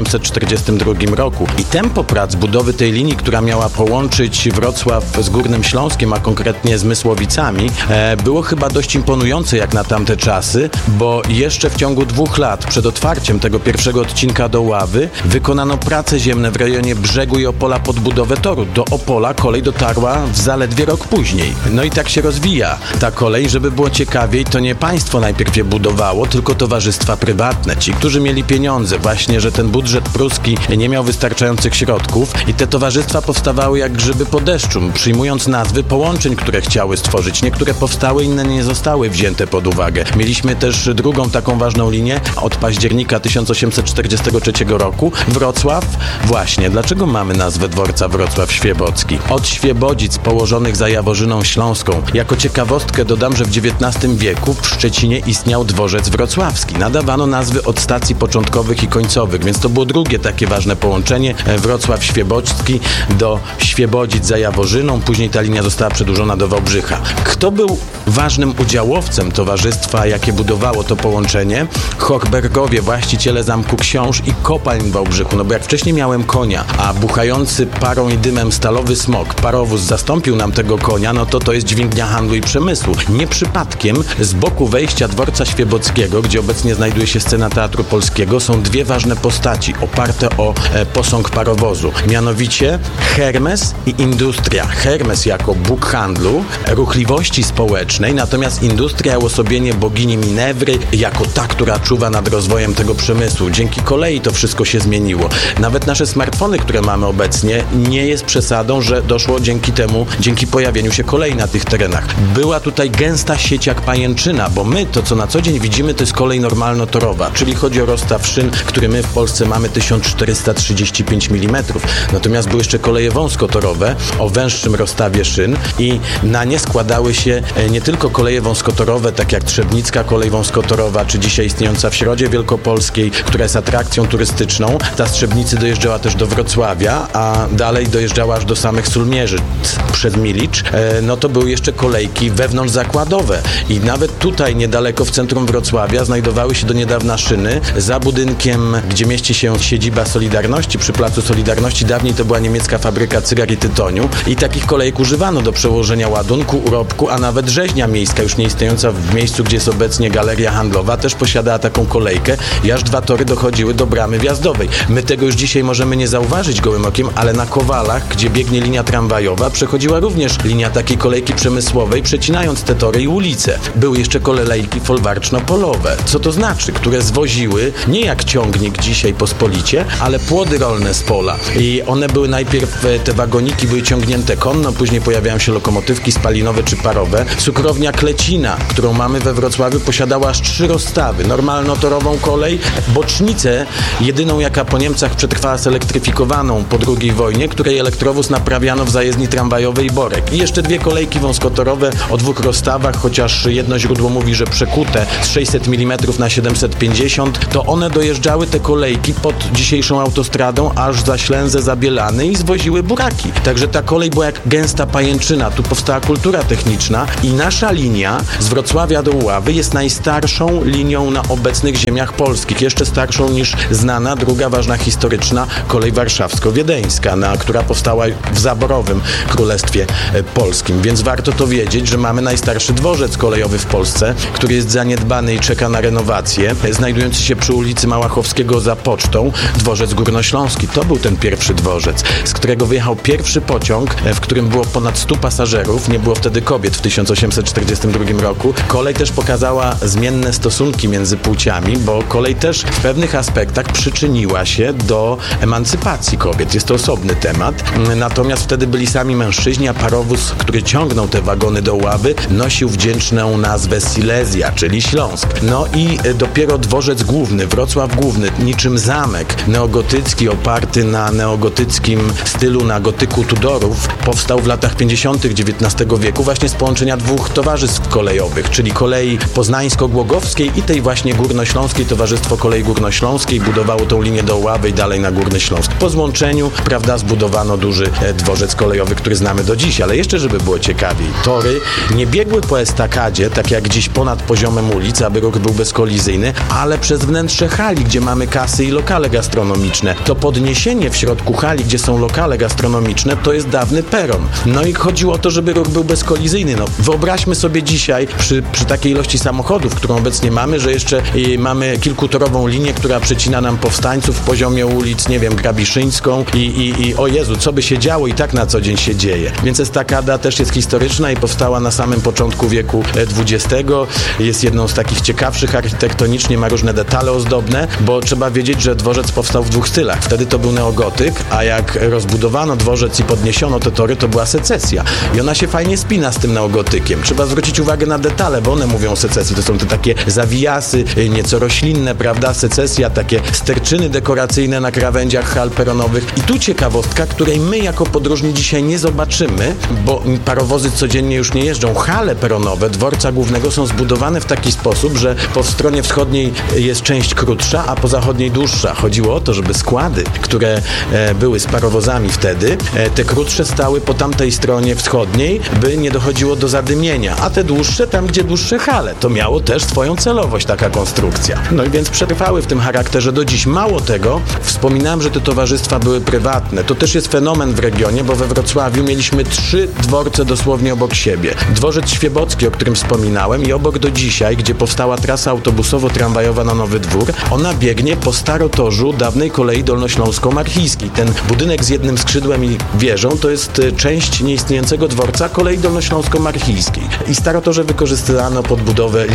1842 roku. I tempo prac budowy tej linii, która miała połączyć Wrocław z Górnym Śląskiem, a konkretnie z Mysłowicami, było chyba dość imponujące jak na tamte czasy, bo jeszcze w ciągu 2 lat przed otwarciem tego pierwszego odcinka do Oławy wykonano prace ziemne w rejonie Brzegu i Opola pod budowę toru. Do Opola kolej dotarła w zaledwie rok później. No i tak się rozwija ta kolej. Żeby było ciekawiej, to nie państwo najpierw je budowało, tylko towarzystwa prywatne. Ci, którzy mieli pieniądze, właśnie, że ten budżet pruski nie miał wystarczających środków i te towarzystwa powstawały jak grzyby po deszczu, przyjmując nazwy połączeń, które chciały stworzyć. Niektóre powstały, inne nie zostały wzięte pod uwagę. Mieliśmy też drugą taką ważną linię od października 1843 roku. Wrocław. Właśnie, dlaczego mamy nazwę dworca Wrocław Świebocki? Od Świebodzic położonych za Jaworzyną Śląską. Jako ciekawostkę dodam, że w XIX wieku w Szczecinie istniał dworzec wrocławski. Nadawano nazwy od stacji początkowych i końcowych, więc to było drugie takie ważne połączenie. Wrocław Świebocki do Świebodzic za Jaworzyną. Później ta linia została przedłużona do Wałbrzycha. Kto był ważnym udziałowcem towarzystwa, jakie budowało to połączenie? Hochbergowie, właściciele Zamku Książ i kopalń w Wałbrzychu. No bo jak wcześniej miałem konia, a buchający parą i dymem stalowy smok, parowóz zastąpił nam tego konia, no to jest dźwignia handlu i przemysłu. Nie przypadkiem z boku wejścia dworca Świebockiego, gdzie obecnie znajduje się scena Teatru Polskiego, są 2 ważne postaci oparte o posąg parowozu. Mianowicie Hermes i Industria. Hermes jako bóg handlu, ruchliwości społecznej, natomiast Industria uosobienie bogini Ninewry, jako ta, która czuwa nad rozwojem tego przemysłu. Dzięki kolei to wszystko się zmieniło. Nawet nasze smartfony, które mamy obecnie, nie jest przesadą, że doszło dzięki pojawieniu się kolei na tych terenach. Była tutaj gęsta sieć jak pajęczyna, bo my to, co na co dzień widzimy, to jest kolej normalnotorowa, czyli chodzi o rozstaw szyn, który my w Polsce mamy 1435 mm. Natomiast były jeszcze koleje wąskotorowe o węższym rozstawie szyn i na nie składały się nie tylko koleje wąskotorowe, tak jak Trzebnicka kolej wąskotorowa, czy dzisiaj istniejąca w Środzie Wielkopolskiej, która jest atrakcją turystyczną. Ta z Trzebnicy dojeżdżała też do Wrocławia, a dalej dojeżdżała aż do samych Sulmierzy przez Milicz. No to były jeszcze kolejki wewnątrzzakładowe i nawet tutaj niedaleko w centrum Wrocławia znajdowały się do niedawna szyny za budynkiem, gdzie mieści się siedziba Solidarności, przy Placu Solidarności. Dawniej to była niemiecka fabryka cygar i tytoniu i takich kolejek używano do przełożenia ładunku, urobku, a nawet rzeźnia miejska, już nie istniejąca w miejscu, gdzie jest obecnie galeria handlowa, też posiadała taką kolejkę i aż 2 tory dochodziły do bramy wjazdowej. My tego już dzisiaj możemy nie zauważyć gołym okiem, ale na Kowalach, gdzie biegnie linia tramwajowa, przechodziła również linia takiej kolejki przemysłowej, przecinając te tory i ulice. Były jeszcze kolejki folwarczno-polowe. Co to znaczy? Które zwoziły, nie jak ciągnik dzisiaj pospolicie, ale płody rolne z pola. I one były najpierw, te wagoniki były ciągnięte konno, później pojawiają się lokomotywki spalinowe czy parowe. Cukrownia Klecina, którą mamy we Wrocławiu, posiadała aż 3 rozstawy. Normalnotorową kolej, bocznicę, jedyną jaka po Niemcach przetrwała zelektryfikowaną po II wojnie, której elektrowóz naprawiano w zajezdni tramwajowej Borek. I jeszcze 2 kolejki wąskotorowe o 2 rozstawach, chociaż jedno źródło mówi, że przekute z 600 mm na 750, to one dojeżdżały te kolejki pod dzisiejszą autostradą aż za Ślęzę, za Bielany i zwoziły buraki. Także ta kolej była jak gęsta pajęczyna. Tu powstała kultura techniczna i nasza linia z Wrocławia do Uławy jest najstarszą linią na obecnych ziemiach polskich. Jeszcze starszą niż znana druga ważna historyczna kolej warszawsko-wiedeńska, która powstała w zaborowym Królestwie Polskim. Więc warto to wiedzieć, że mamy najstarszy dworzec kolejowy w Polsce, który jest zaniedbany i czeka na renowację. Znajdujący się przy ulicy Małachowskiego za pocztą, dworzec górnośląski. To był ten pierwszy dworzec, z którego wyjechał pierwszy pociąg, w którym było ponad 100 pasażerów. Nie było wtedy kobiet w 1842 roku. Kolej też pokazała zmienne stosunki między płciami, bo kolej też w pewnych aspektach przyczyniła się do emancypacji kobiet. Jest to osobny temat. Natomiast wtedy byli sami mężczyźni, a parowóz, który ciągnął te wagony do Uławy, nosił wdzięczną nazwę Silesia, czyli Śląsk. No i dopiero dworzec główny, Wrocław Główny, niczym zamek neogotycki, oparty na neogotyckim stylu, na gotyku Tudorów, powstał w latach 50. XIX wieku właśnie z połączenia 2 towarzystw kolejowych, czyli kolei poznańsko-głogowskiej i tej właśnie górnośląskiej. Towarzystwo Kolei Górnośląskiej budowało tą linię do Uławy i dalej na Górny Śląsk. Po złączeniu, prawda, zbudowano duży dworzec kolejowy, który znamy do dziś, ale jeszcze, żeby było ciekawiej, tory nie biegły po estakadzie, tak jak dziś ponad poziomem ulic, aby ruch był bezkolizyjny, ale przez wnętrze hali, gdzie mamy kasy i lokale gastronomiczne. To podniesienie w środku hali, gdzie są lokale gastronomiczne, to jest dawny peron. No i chodziło o to, żeby ruch był bezkolizyjny. No, wyobraźmy sobie dzisiaj, przy takiej ilości samochodów, którą obecnie mamy, że jeszcze mamy kilkutorową linię, która przecina nam Powstańców w poziomie ulic, nie wiem, Grabiszyńską i o Jezu, co by się działo i tak na co dzień się dzieje. Więc estakada też jest historyczna i powstała na samym początku wieku XX. Jest jedną z takich ciekawszych architektonicznie, ma różne detale ozdobne, bo trzeba wiedzieć, że dworzec powstał w 2 stylach. Wtedy to był neogotyk, a jak rozbudowano dworzec i podniesiono te tory, to była secesja. I ona się fajnie spina z tym neogotykiem. Trzeba zwrócić uwagę na detale, bo one mówią o secesji. To są te takie zawijasy, nieco roślinne, prawda? Secesja, takie sterczyny dekoracyjne na krawędziach hal peronowych. I tu ciekawostka, której my jako podróżni dzisiaj nie zobaczymy, bo parowozy codziennie już nie jeżdżą. Hale peronowe dworca głównego są zbudowane w taki sposób, że po stronie wschodniej jest część krótsza, a po zachodniej dłuższa. Chodziło o to, żeby składy, które były z parowozami wtedy, te krótsze stały po tamtej stronie wschodniej, by nie dochodziło do zadymienia, a te dłuższe tam, gdzie dłuższe hale. To miało też swoją celowość, taka konstrukcja. No i więc przetrwały w tym charakterze do dziś. Mało tego, wspominałem, że te towarzystwa były prywatne. To też jest fenomen w regionie, bo we Wrocławiu mieliśmy 3 dworce dosłownie obok siebie. Dworzec Świebocki, o którym wspominałem, i obok do dzisiaj, gdzie powstała trasa autobusowo-tramwajowa na Nowy Dwór, ona biegnie po starotorzu dawnej kolei dolnośląsko-marchijskiej. Ten budynek z jednym skrzydłem i wieżą to jest część nieistniejącego dworca kolei dolnośląsko-marchijskiej. I starotorze wykorzystano pod budowę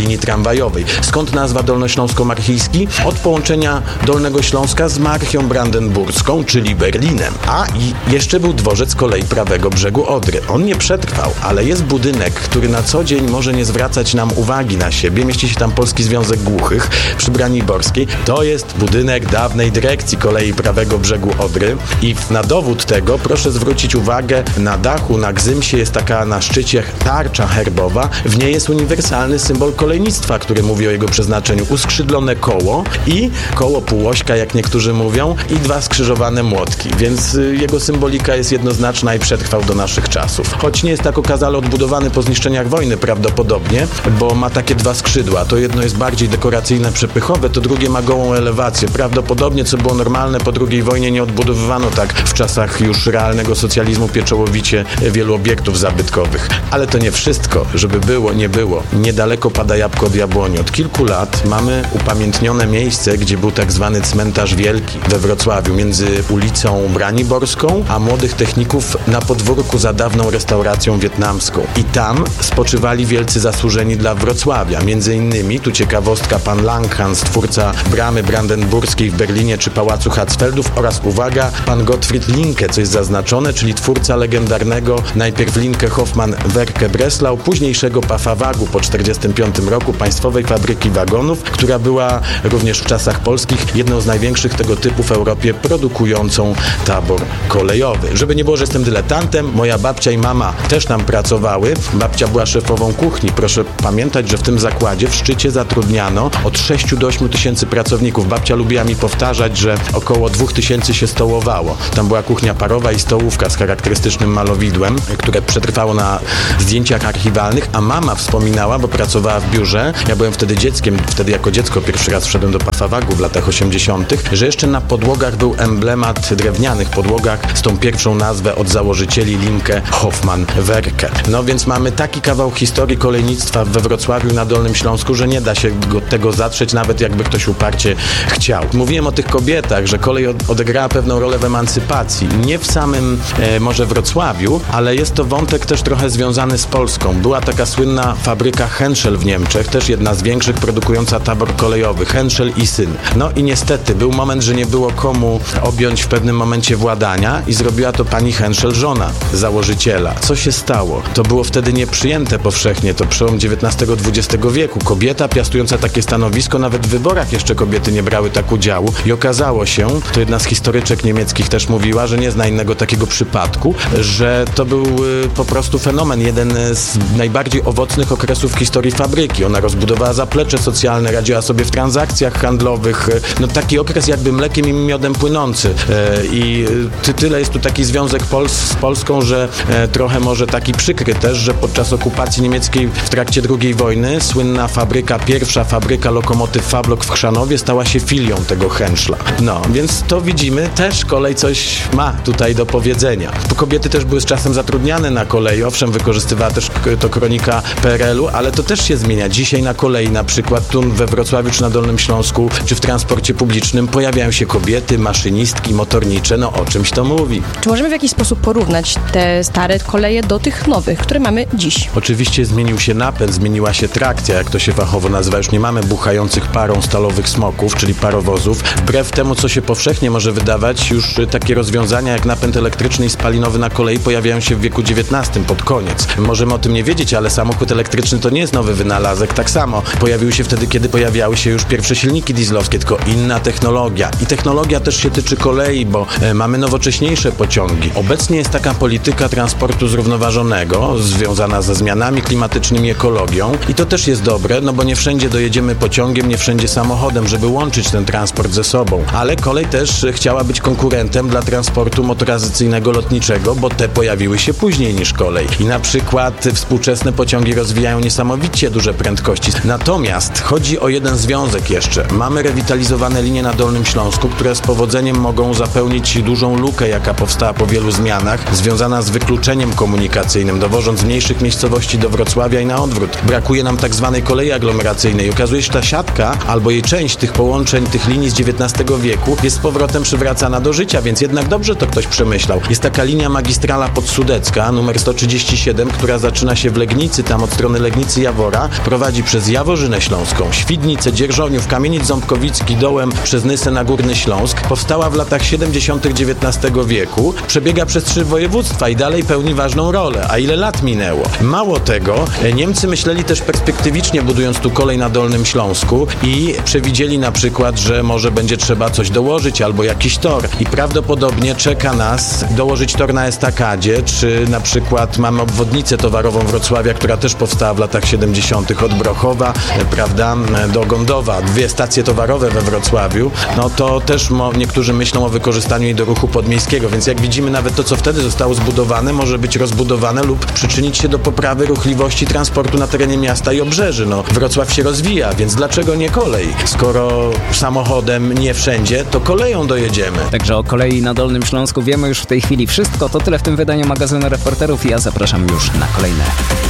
linii tramwajowej. Skąd nazwa Dolnośląsko-Marchijski? Od połączenia Dolnego Śląska z Marchią Brandenburską, czyli Berlinem. A i jeszcze był dworzec kolei prawego brzegu Odry. On nie przetrwał, ale jest budynek, który na co dzień może nie zwracać nam uwagi na siebie. Mieści się tam Polski Związek Głuchych przy Braniborskiej. To jest budynek dawnej dyrekcji kolei prawego brzegu Odry i na dowód tego proszę zwrócić uwagę, na dachu, na gzymsie jest taka na szczycie tarcza herbowa. W niej jest uniwersalny symbol kolejnictwa, który mówi o jego przeznaczeniu. Uskrzydlone koło i koło półośka, jak niektórzy mówią, i 2 skrzyżowane młotki, więc jego symbolika jest jednoznaczna i przetrwał do naszych czasów. Choć nie jest tak okazale odbudowany po zniszczeniach wojny prawdopodobnie, bo ma takie 2 skrzydła. To jedno jest bardziej dekoracyjne, przepychowe, to drugie ma gołą elewację. Prawdopodobnie, co było normalne, po II wojnie nie odbudowywano tak w czasach już realnego socjalizmu pieczołowicie wielu obiektów zabytkowych. Ale to nie wszystko. Żeby było, nie było. Niedaleko pada jabłko od jabłoni. Od kilku lat mamy upamiętnione miejsce, gdzie był tak zwany cmentarz wielki we Wrocławiu, między ulicą Braniborską a Młodych Techników na podwórku za dawną restauracją wietnamską. I tam spoczywali wielcy zasłużeni dla Wrocławia. Między innymi, tu ciekawostka, pan Langhans, twórca bramy brandenburskiej w Berlinie czy Pałacu Hatzfeldów oraz, uwaga, pan Gottfried Linke, co jest zaznaczone, czyli twórca legendarnego najpierw Linke Hoffmann Werke Breslau, późniejszego PAFA-WAG-u po 1945 roku, państwowej fabryki wagonów, która była również w czasach polskich jedną z największych tego typu w Europie, produkującą tabor kolejowy. Żeby nie było, że jestem dyletantem, moja babcia i mama też tam pracowały. Babcia była szefową kuchni. Proszę pamiętać, że w tym zakładzie w szczycie zatrudniano od 6 do 8 tysięcy pracowników. Babcia lubiła mi powtarzać, że około 2000 się stołowało. Tam była kuchnia parowa i stołówka z charakterystycznym malowidłem, które przetrwało na zdjęciach archiwalnych, a mama wspominała, bo pracowała w biurze, ja byłem wtedy dzieckiem, wtedy jako dziecko pierwszy raz wszedłem do PAFA-WAG-u w latach 80., że jeszcze na podłogach był emblemat, drewnianych podłogach z tą pierwszą nazwę od założycieli Linke Hoffmann Werke. No więc mamy taki kawał historii kolejnictwa we Wrocławiu na Dolnym Śląsku, że nie da się tego zatrzeć, nawet jakby ktoś uparcie chciał. Mówiłem o tych kobietach, że kolej odegrała pewną rolę w emancypacji. Nie w samym może Wrocławiu, ale jest to wątek też trochę związany z Polską. Była taka słynna fabryka Henschel w Niemczech, też jedna z większych, produkująca tabor kolejowy. Henschel i syn. No i niestety był moment, że nie było komu objąć w pewnym momencie władania i zrobiła to pani Henschel, żona założyciela. Co się stało? To było wtedy nieprzyjęte powszechnie, to przełom XIX-XX wieku. Kobieta piastująca takie stanowisko, nawet w wyborach jeszcze kobiety nie brały tak udziału i okazało się, to jedna z historyczek niemieckich też mówiła, że nie zna innego takiego przypadku, że to był po prostu fenomen, jeden z najbardziej owocnych okresów w historii fabryki. Ona rozbudowała zaplecze socjalne, radziła sobie w transakcjach handlowych, no taki okres jakby mlekiem i miodem płynący. I tyle jest tu taki związek z Polską, że trochę może taki przykry też, że podczas okupacji niemieckiej w trakcie II wojny słynna fabryka, pierwsza fabryka lokomotyw Fablok w Chrzanowie stała się filią tego Henschla. No, więc to widzimy, też kolej coś ma tutaj do powiedzenia. Kobiety też były z czasem zatrudniane na kolei, owszem, wykorzystywała też to kronika PRL-u, ale to też się zmienia. Dzisiaj na kolei, na przykład tu we Wrocławiu, czy na Dolnym Śląsku, czy w transporcie publicznym pojawiają się kobiety, maszynistki, motornicze, no o czymś to mówi.
Czy możemy w jakiś sposób porównać te stare koleje do tych nowych, które mamy dziś?
Oczywiście zmienił się napęd, zmieniła się trakcja, jak to się fachowo nazywa. Już nie mamy buchających parą stalowych smoków, czyli parowozów. Wbrew temu, co się powszechnie może wydawać, już takie rozwiązania jak napęd elektryczny i spalinowy na kolei pojawiają się w wieku XIX pod koniec. Możemy o tym nie wiedzieć, ale samochód elektryczny to nie jest nowy wynalazek. Tak samo pojawił się wtedy, kiedy pojawiały się już pierwsze silniki dieslowskie, tylko inna technologia. I technologia też się tyczy kolei, bo mamy nowocześniejsze pociągi. Obecnie jest taka polityka transportu zrównoważonego, związana ze zmianami klimatycznymi, ekologią. I to też jest dobre, no bo nie wszędzie dojedziemy pociągiem, nie wszędzie samochodem, żeby łączyć ten transport ze sobą. Ale kolej też chciała być konkurentem dla transportu motoryzacyjnego, lotniczego, bo te pojawiły się później niż kolej. I na przykład współczesne pociągi rozwijają niesamowicie duże prędkości. Natomiast chodzi o jeden związek jeszcze. Mamy rewitalizowane linie na Dolnym Śląsku, które z powodzeniem mogą zapełnić dużą lukę, jaka powstała po wielu zmianach, związana z wykluczeniem komunikacyjnym, dowożąc z mniejszych miejscowości do Wrocławia i na odwrót. Brakuje nam tak zwanej kolei aglomeracyjnej. Okazuje się, że ta siatka, albo jej część tych połączeń, tych linii z XIX wieku jest z powrotem przywracana do życia, więc jednak dobrze to ktoś przemyślał. Jest taka linia magistrala podsudecka, numer 137, która zaczyna się w Legnicy, tam od strony Legnicy Jawora, prowadzi przez Jaworzynę Śląską, Świdnicę, Dzierżoniów, Kamienic Ząbkowicki, dołem przez Nysę na Górny Śląsk. Powstała w latach 70. XIX wieku, przebiega przez 3 województwa i dalej pełni ważną rolę. A ile lat minęło? Mało tego, Niemcy myśleli też perspektywicznie, budując tu kolej na Dolnym Śląsku i przewidzieli na przykład, że może będzie trzeba coś dołożyć albo jakiś tor. I prawdopodobnie czeka nas dołożyć tor na estakadzie, czy na przykład mamy obwodnicę towarową Wrocławia, która też powstała w latach 70. od Brochowa, prawda, do Gondowa. 2 stacje towarowe we Wrocławiu. No to też niektórzy myślą o wykorzystaniu jej do ruchu podmiejskiego, więc jak widzimy, nawet to, co wtedy zostało zbudowane, może być rozbudowane lub przyczynić się do poprawy ruchliwości transportu na terenie miasta i obrzeży. No, Wrocław się rozwija, więc dlaczego nie kolej? Skoro samochodem nie wszędzie, to koleją dojedziemy.
Także o kolei na Dolnym Śląsku wiemy już w tej chwili wszystko. To tyle w tym wydaniu magazynu Reporterów. Ja zapraszam już na kolejne.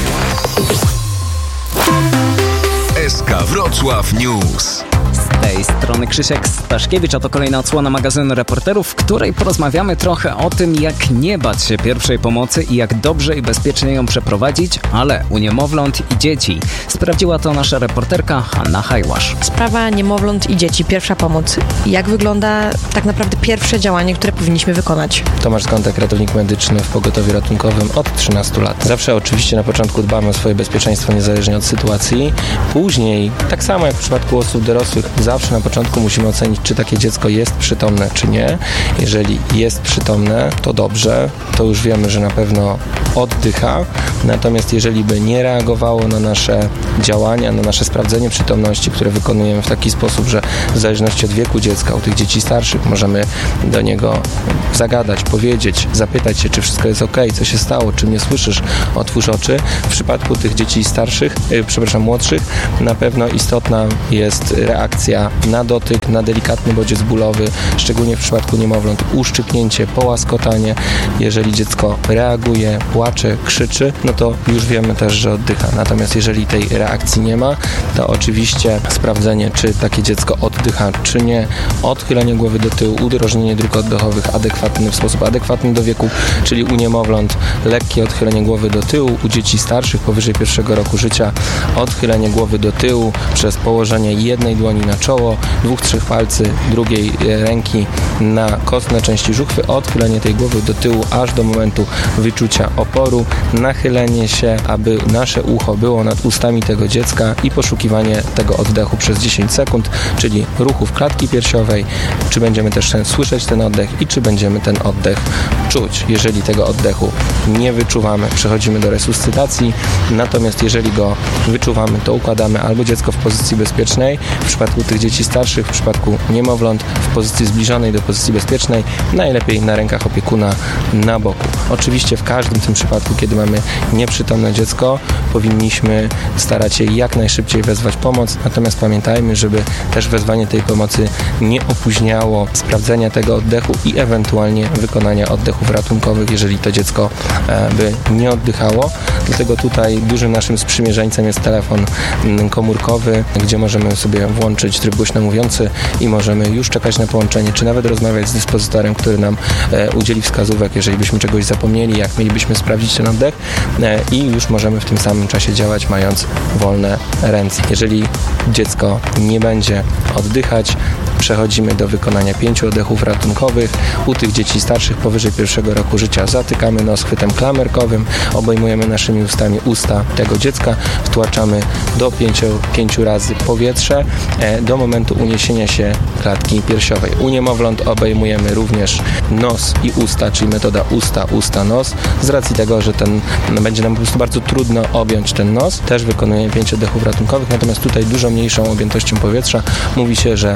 SK Wrocław News.
Z tej strony Krzysiek Staszkiewicz, a to kolejna odsłona magazynu Reporterów, w której porozmawiamy trochę o tym, jak nie bać się pierwszej pomocy i jak dobrze i bezpiecznie ją przeprowadzić, ale u niemowląt i dzieci. Sprawdziła to nasza reporterka Hanna Hajłasz.
Sprawa niemowląt i dzieci, pierwsza pomoc. Jak wygląda tak naprawdę pierwsze działanie, które powinniśmy wykonać?
Tomasz Skątek, ratownik medyczny w pogotowiu ratunkowym od 13 lat. Zawsze oczywiście na początku dbamy o swoje bezpieczeństwo niezależnie od sytuacji. Później, tak samo jak w przypadku osób dorosłych, zawsze na początku musimy ocenić, czy takie dziecko jest przytomne, czy nie. Jeżeli jest przytomne, to dobrze, to już wiemy, że na pewno oddycha. Natomiast jeżeli by nie reagowało na nasze działania, na nasze sprawdzenie przytomności, które wykonujemy w taki sposób, że w zależności od wieku dziecka, u tych dzieci starszych możemy do niego zagadać, powiedzieć, zapytać się, czy wszystko jest okej, co się stało, czy mnie słyszysz, otwórz oczy. W przypadku tych dzieci starszych, młodszych, na pewno istotna jest reakcja na dotyk, na delikatny bodziec bólowy, szczególnie w przypadku niemowląt uszczypnięcie, połaskotanie. Jeżeli dziecko reaguje, płacze, krzyczy, no to już wiemy też, że oddycha. Natomiast jeżeli tej reakcji nie ma, to oczywiście sprawdzenie, czy takie dziecko oddycha, czy nie, odchylenie głowy do tyłu, udrożnienie dróg oddechowych w sposób adekwatny do wieku, czyli u niemowląt lekkie odchylenie głowy do tyłu, u dzieci starszych powyżej 1 roku życia odchylenie głowy do tyłu przez położenie jednej dłoni na czoło, 2-3 palcy drugiej ręki na kostne części żuchwy, odchylenie tej głowy do tyłu aż do momentu wyczucia oporu, nachylenie się, aby nasze ucho było nad ustami tego dziecka i poszukiwanie tego oddechu przez 10 sekund, czyli ruchów klatki piersiowej, czy będziemy też słyszeć ten oddech i czy będziemy ten oddech czuć. Jeżeli tego oddechu nie wyczuwamy, przechodzimy do resuscytacji, natomiast jeżeli go wyczuwamy, to układamy albo dziecko w pozycji bezpiecznej, w przypadku tych dzieci starszych, w przypadku niemowląt w pozycji zbliżonej do pozycji bezpiecznej, najlepiej na rękach opiekuna na boku. Oczywiście w każdym tym przypadku, kiedy mamy nieprzytomne dziecko, powinniśmy starać się jak najszybciej wezwać pomoc, natomiast pamiętajmy, żeby też wezwanie tej pomocy nie opóźniało sprawdzenia tego oddechu i ewentualnie wykonania oddechów ratunkowych, jeżeli to dziecko by nie oddychało. Dlatego tutaj dużym naszym sprzymierzeńcem jest telefon komórkowy, gdzie możemy sobie włączyć tryb głośno mówiący i możemy już czekać na połączenie, czy nawet rozmawiać z dyspozytorem, który nam udzieli wskazówek, jeżeli byśmy czegoś zapomnieli, jak mielibyśmy sprawdzić ten oddech i już możemy w tym samym czasie działać, mając wolne ręce. Jeżeli dziecko nie będzie oddychać, przechodzimy do wykonania 5 oddechów ratunkowych. U tych dzieci starszych powyżej 1 roku życia zatykamy nos chwytem klamerkowym, obejmujemy naszymi ustami usta tego dziecka, wtłaczamy do 5 razy powietrze do momentu uniesienia się klatki piersiowej. U niemowląt obejmujemy również nos i usta, czyli metoda usta, nos. Z racji tego, że będzie nam po prostu bardzo trudno objąć ten nos, też wykonujemy 5 oddechów ratunkowych, natomiast tutaj dużo mniejszą objętością powietrza. Mówi się, że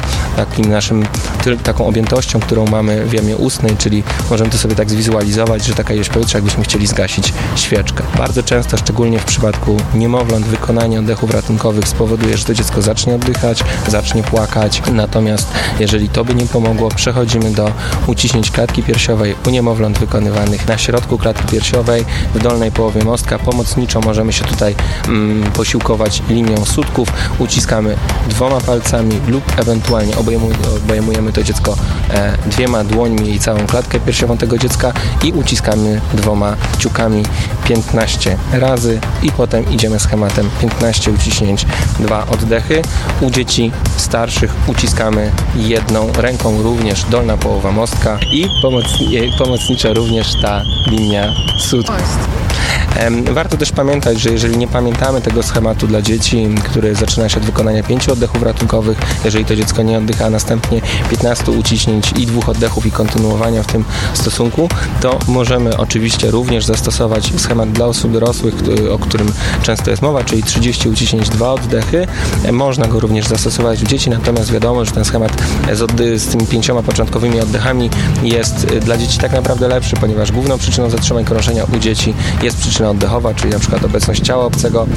taką objętością, którą mamy w jamie ustnej, czyli możemy to sobie tak zwizualizować, że taka ilość powietrza, jakbyśmy chcieli zgasić świeczkę. Bardzo często, szczególnie w przypadku niemowląt, wykonanie oddechów ratunkowych spowoduje, że to dziecko zacznie oddychać, zacznie płakać. Natomiast jeżeli to by nie pomogło, przechodzimy do uciśnięć klatki piersiowej u niemowląt wykonywanych na środku klatki piersiowej, w dolnej połowie mostka. Pomocniczo możemy się tutaj posiłkować linią sutków. Uciskamy 2 palcami lub ewentualnie obejmujemy obejmujemy to dziecko 2 dłońmi i całą klatkę piersiową tego dziecka i uciskamy 2 kciukami 15 razy i potem idziemy schematem 15 uciśnięć, 2 oddechy. U dzieci starszych uciskamy 1 ręką, również dolna połowa mostka i pomocnicza również ta linia sód. Warto też pamiętać, że jeżeli nie pamiętamy tego schematu dla dzieci, który zaczyna się od wykonania 5 oddechów ratunkowych, jeżeli to dziecko nie oddycha, a następnie 15 uciśnięć i 2 oddechów i kontynuowania w tym stosunku, to możemy oczywiście również zastosować schemat dla osób dorosłych, o którym często jest mowa, czyli 30 uciśnięć, 2 oddechy. Można go również zastosować u dzieci, natomiast wiadomo, że ten schemat z tymi 5 początkowymi oddechami jest dla dzieci tak naprawdę lepszy, ponieważ główną przyczyną zatrzymań krążenia u dzieci jest przyczyna oddechowa, czyli na przykład obecność ciała obcego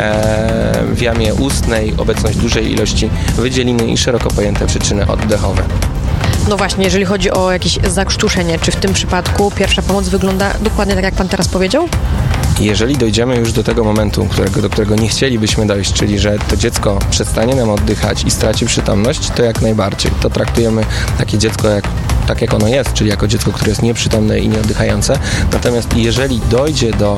w jamie ustnej, obecność dużej ilości wydzieliny i szeroko pojęte przyczyny oddechowe.
No właśnie, jeżeli chodzi o jakieś zakrztuszenie, czy w tym przypadku pierwsza pomoc wygląda dokładnie tak, jak pan teraz powiedział?
Jeżeli dojdziemy już do tego momentu, do którego nie chcielibyśmy dojść, czyli że to dziecko przestanie nam oddychać i straci przytomność, to jak najbardziej. To traktujemy takie dziecko tak jak ono jest, czyli jako dziecko, które jest nieprzytomne i nieoddychające. Natomiast jeżeli dojdzie do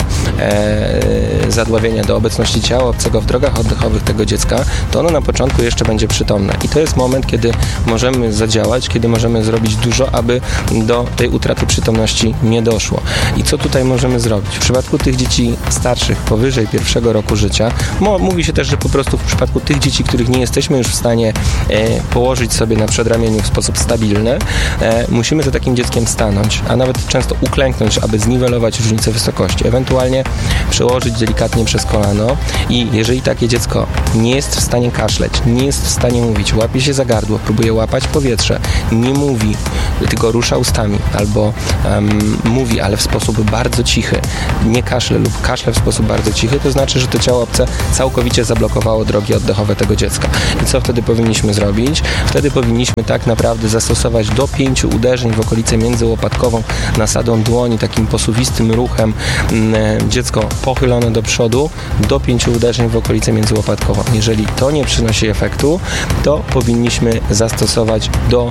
zadławienia, do obecności ciała obcego w drogach oddechowych tego dziecka, to ono na początku jeszcze będzie przytomne. I to jest moment, kiedy możemy zadziałać, kiedy możemy zrobić dużo, aby do tej utraty przytomności nie doszło. I co tutaj możemy zrobić? W przypadku tych dzieci starszych, powyżej 1 roku życia, mówi się też, że po prostu w przypadku tych dzieci, których nie jesteśmy już w stanie położyć sobie na przedramieniu w sposób stabilny, musimy za takim dzieckiem stanąć, a nawet często uklęknąć, aby zniwelować różnicę wysokości. Ewentualnie przełożyć delikatnie przez kolano i jeżeli takie dziecko nie jest w stanie kaszleć, nie jest w stanie mówić, łapie się za gardło, próbuje łapać powietrze, nie mówi, tylko rusza ustami albo mówi, ale w sposób bardzo cichy, nie kaszle lub kaszle w sposób bardzo cichy, to znaczy, że to ciało obce całkowicie zablokowało drogi oddechowe tego dziecka. I co wtedy powinniśmy zrobić? Wtedy powinniśmy tak naprawdę zastosować do 5 uderzeń w okolicę międzyłopatkową nasadą dłoni, takim posuwistym ruchem, dziecko pochylone do przodu, do 5 uderzeń w okolicę międzyłopatkową. Jeżeli to nie przynosi efektu, to powinniśmy zastosować do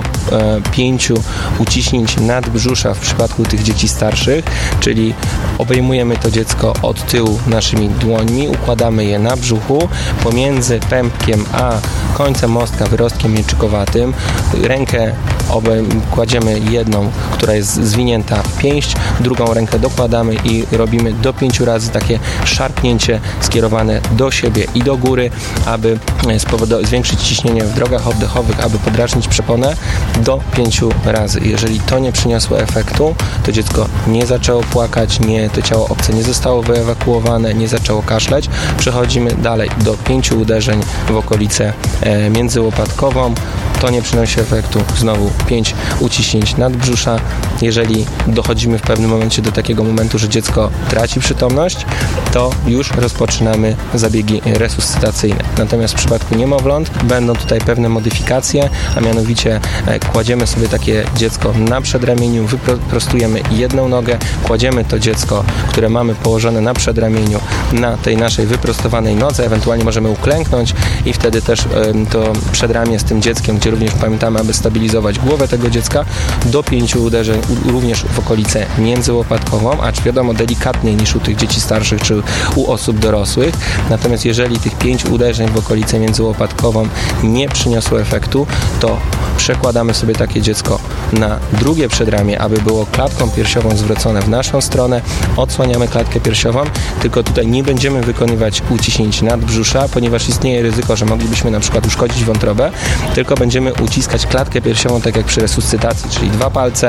5 uciśnięć nadbrzusza w przypadku tych dzieci starszych, czyli obejmujemy to dziecko od tyłu naszymi dłońmi, układamy je na brzuchu, pomiędzy pępkiem a końcem mostka, wyrostkiem mieczykowatym. Rękę kładziemy jedną, która jest zwinięta w pięść, drugą rękę dokładamy i robimy do 5 razy takie szarpnięcie skierowane do siebie i do góry, aby zwiększyć ciśnienie w drogach oddechowych, aby podrażnić przeponę do 5 razy. Jeżeli to nie przyniosło efektu, to dziecko nie zaczęło płakać, to ciało obce nie zostało wyewakuowane, nie zaczęło kaszleć, przechodzimy dalej do 5 uderzeń w okolicę międzyłopatkową. To nie przynosi efektu. Znowu 5 uciśnięć nadbrzusza. Jeżeli dochodzimy w pewnym momencie do takiego momentu, że dziecko traci przytomność, to już rozpoczynamy zabiegi resuscytacyjne. Natomiast w przypadku niemowląt będą tutaj pewne modyfikacje, a mianowicie kładziemy sobie takie dziecko na przedramieniu, wyprostujemy jedną nogę, kładziemy to dziecko, które mamy położone na przedramieniu, na tej naszej wyprostowanej nodze, ewentualnie możemy uklęknąć i wtedy też to przedramię z tym dzieckiem, gdzie również pamiętamy, aby stabilizować głowę tego dziecka, do 5 uderzeń również w okolicę międzyłopatkową, acz wiadomo delikatniej niż u tych dzieci starszych czy u osób dorosłych. Natomiast jeżeli tych 5 uderzeń w okolicę międzyłopatkową nie przyniosło efektu, to przekładamy sobie takie dziecko na drugie przedramię, aby było klatką piersiową zwrócone w naszą stronę, odsłaniamy klatkę piersiową, tylko tutaj nie będziemy wykonywać uciśnięć nadbrzusza, ponieważ istnieje ryzyko, że moglibyśmy na przykład uszkodzić wątrobę, tylko będziemy uciskać klatkę piersiową tak jak przy resuscytacji, czyli 2 palce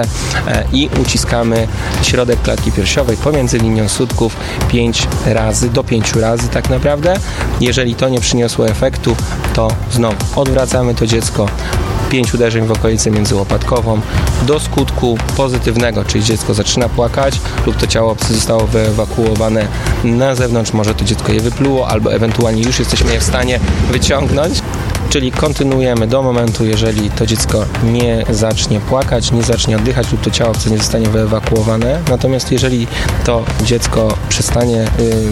i uciskamy środek klatki piersiowej pomiędzy linią sutków 5 razy, do 5 razy tak naprawdę. Jeżeli to nie przyniosło efektu, to znowu odwracamy to dziecko, 5 uderzeń w okolicę międzyłopatkową do skutku pozytywnego, czyli dziecko zaczyna płakać lub to ciało obce zostało wyewakuowane na zewnątrz, może to dziecko je wypluło albo ewentualnie już jesteśmy je w stanie wyciągnąć. czyli kontynuujemy do momentu, jeżeli to dziecko nie zacznie płakać, nie zacznie oddychać lub to ciało obce nie zostanie wyewakuowane. Natomiast jeżeli to dziecko przestanie,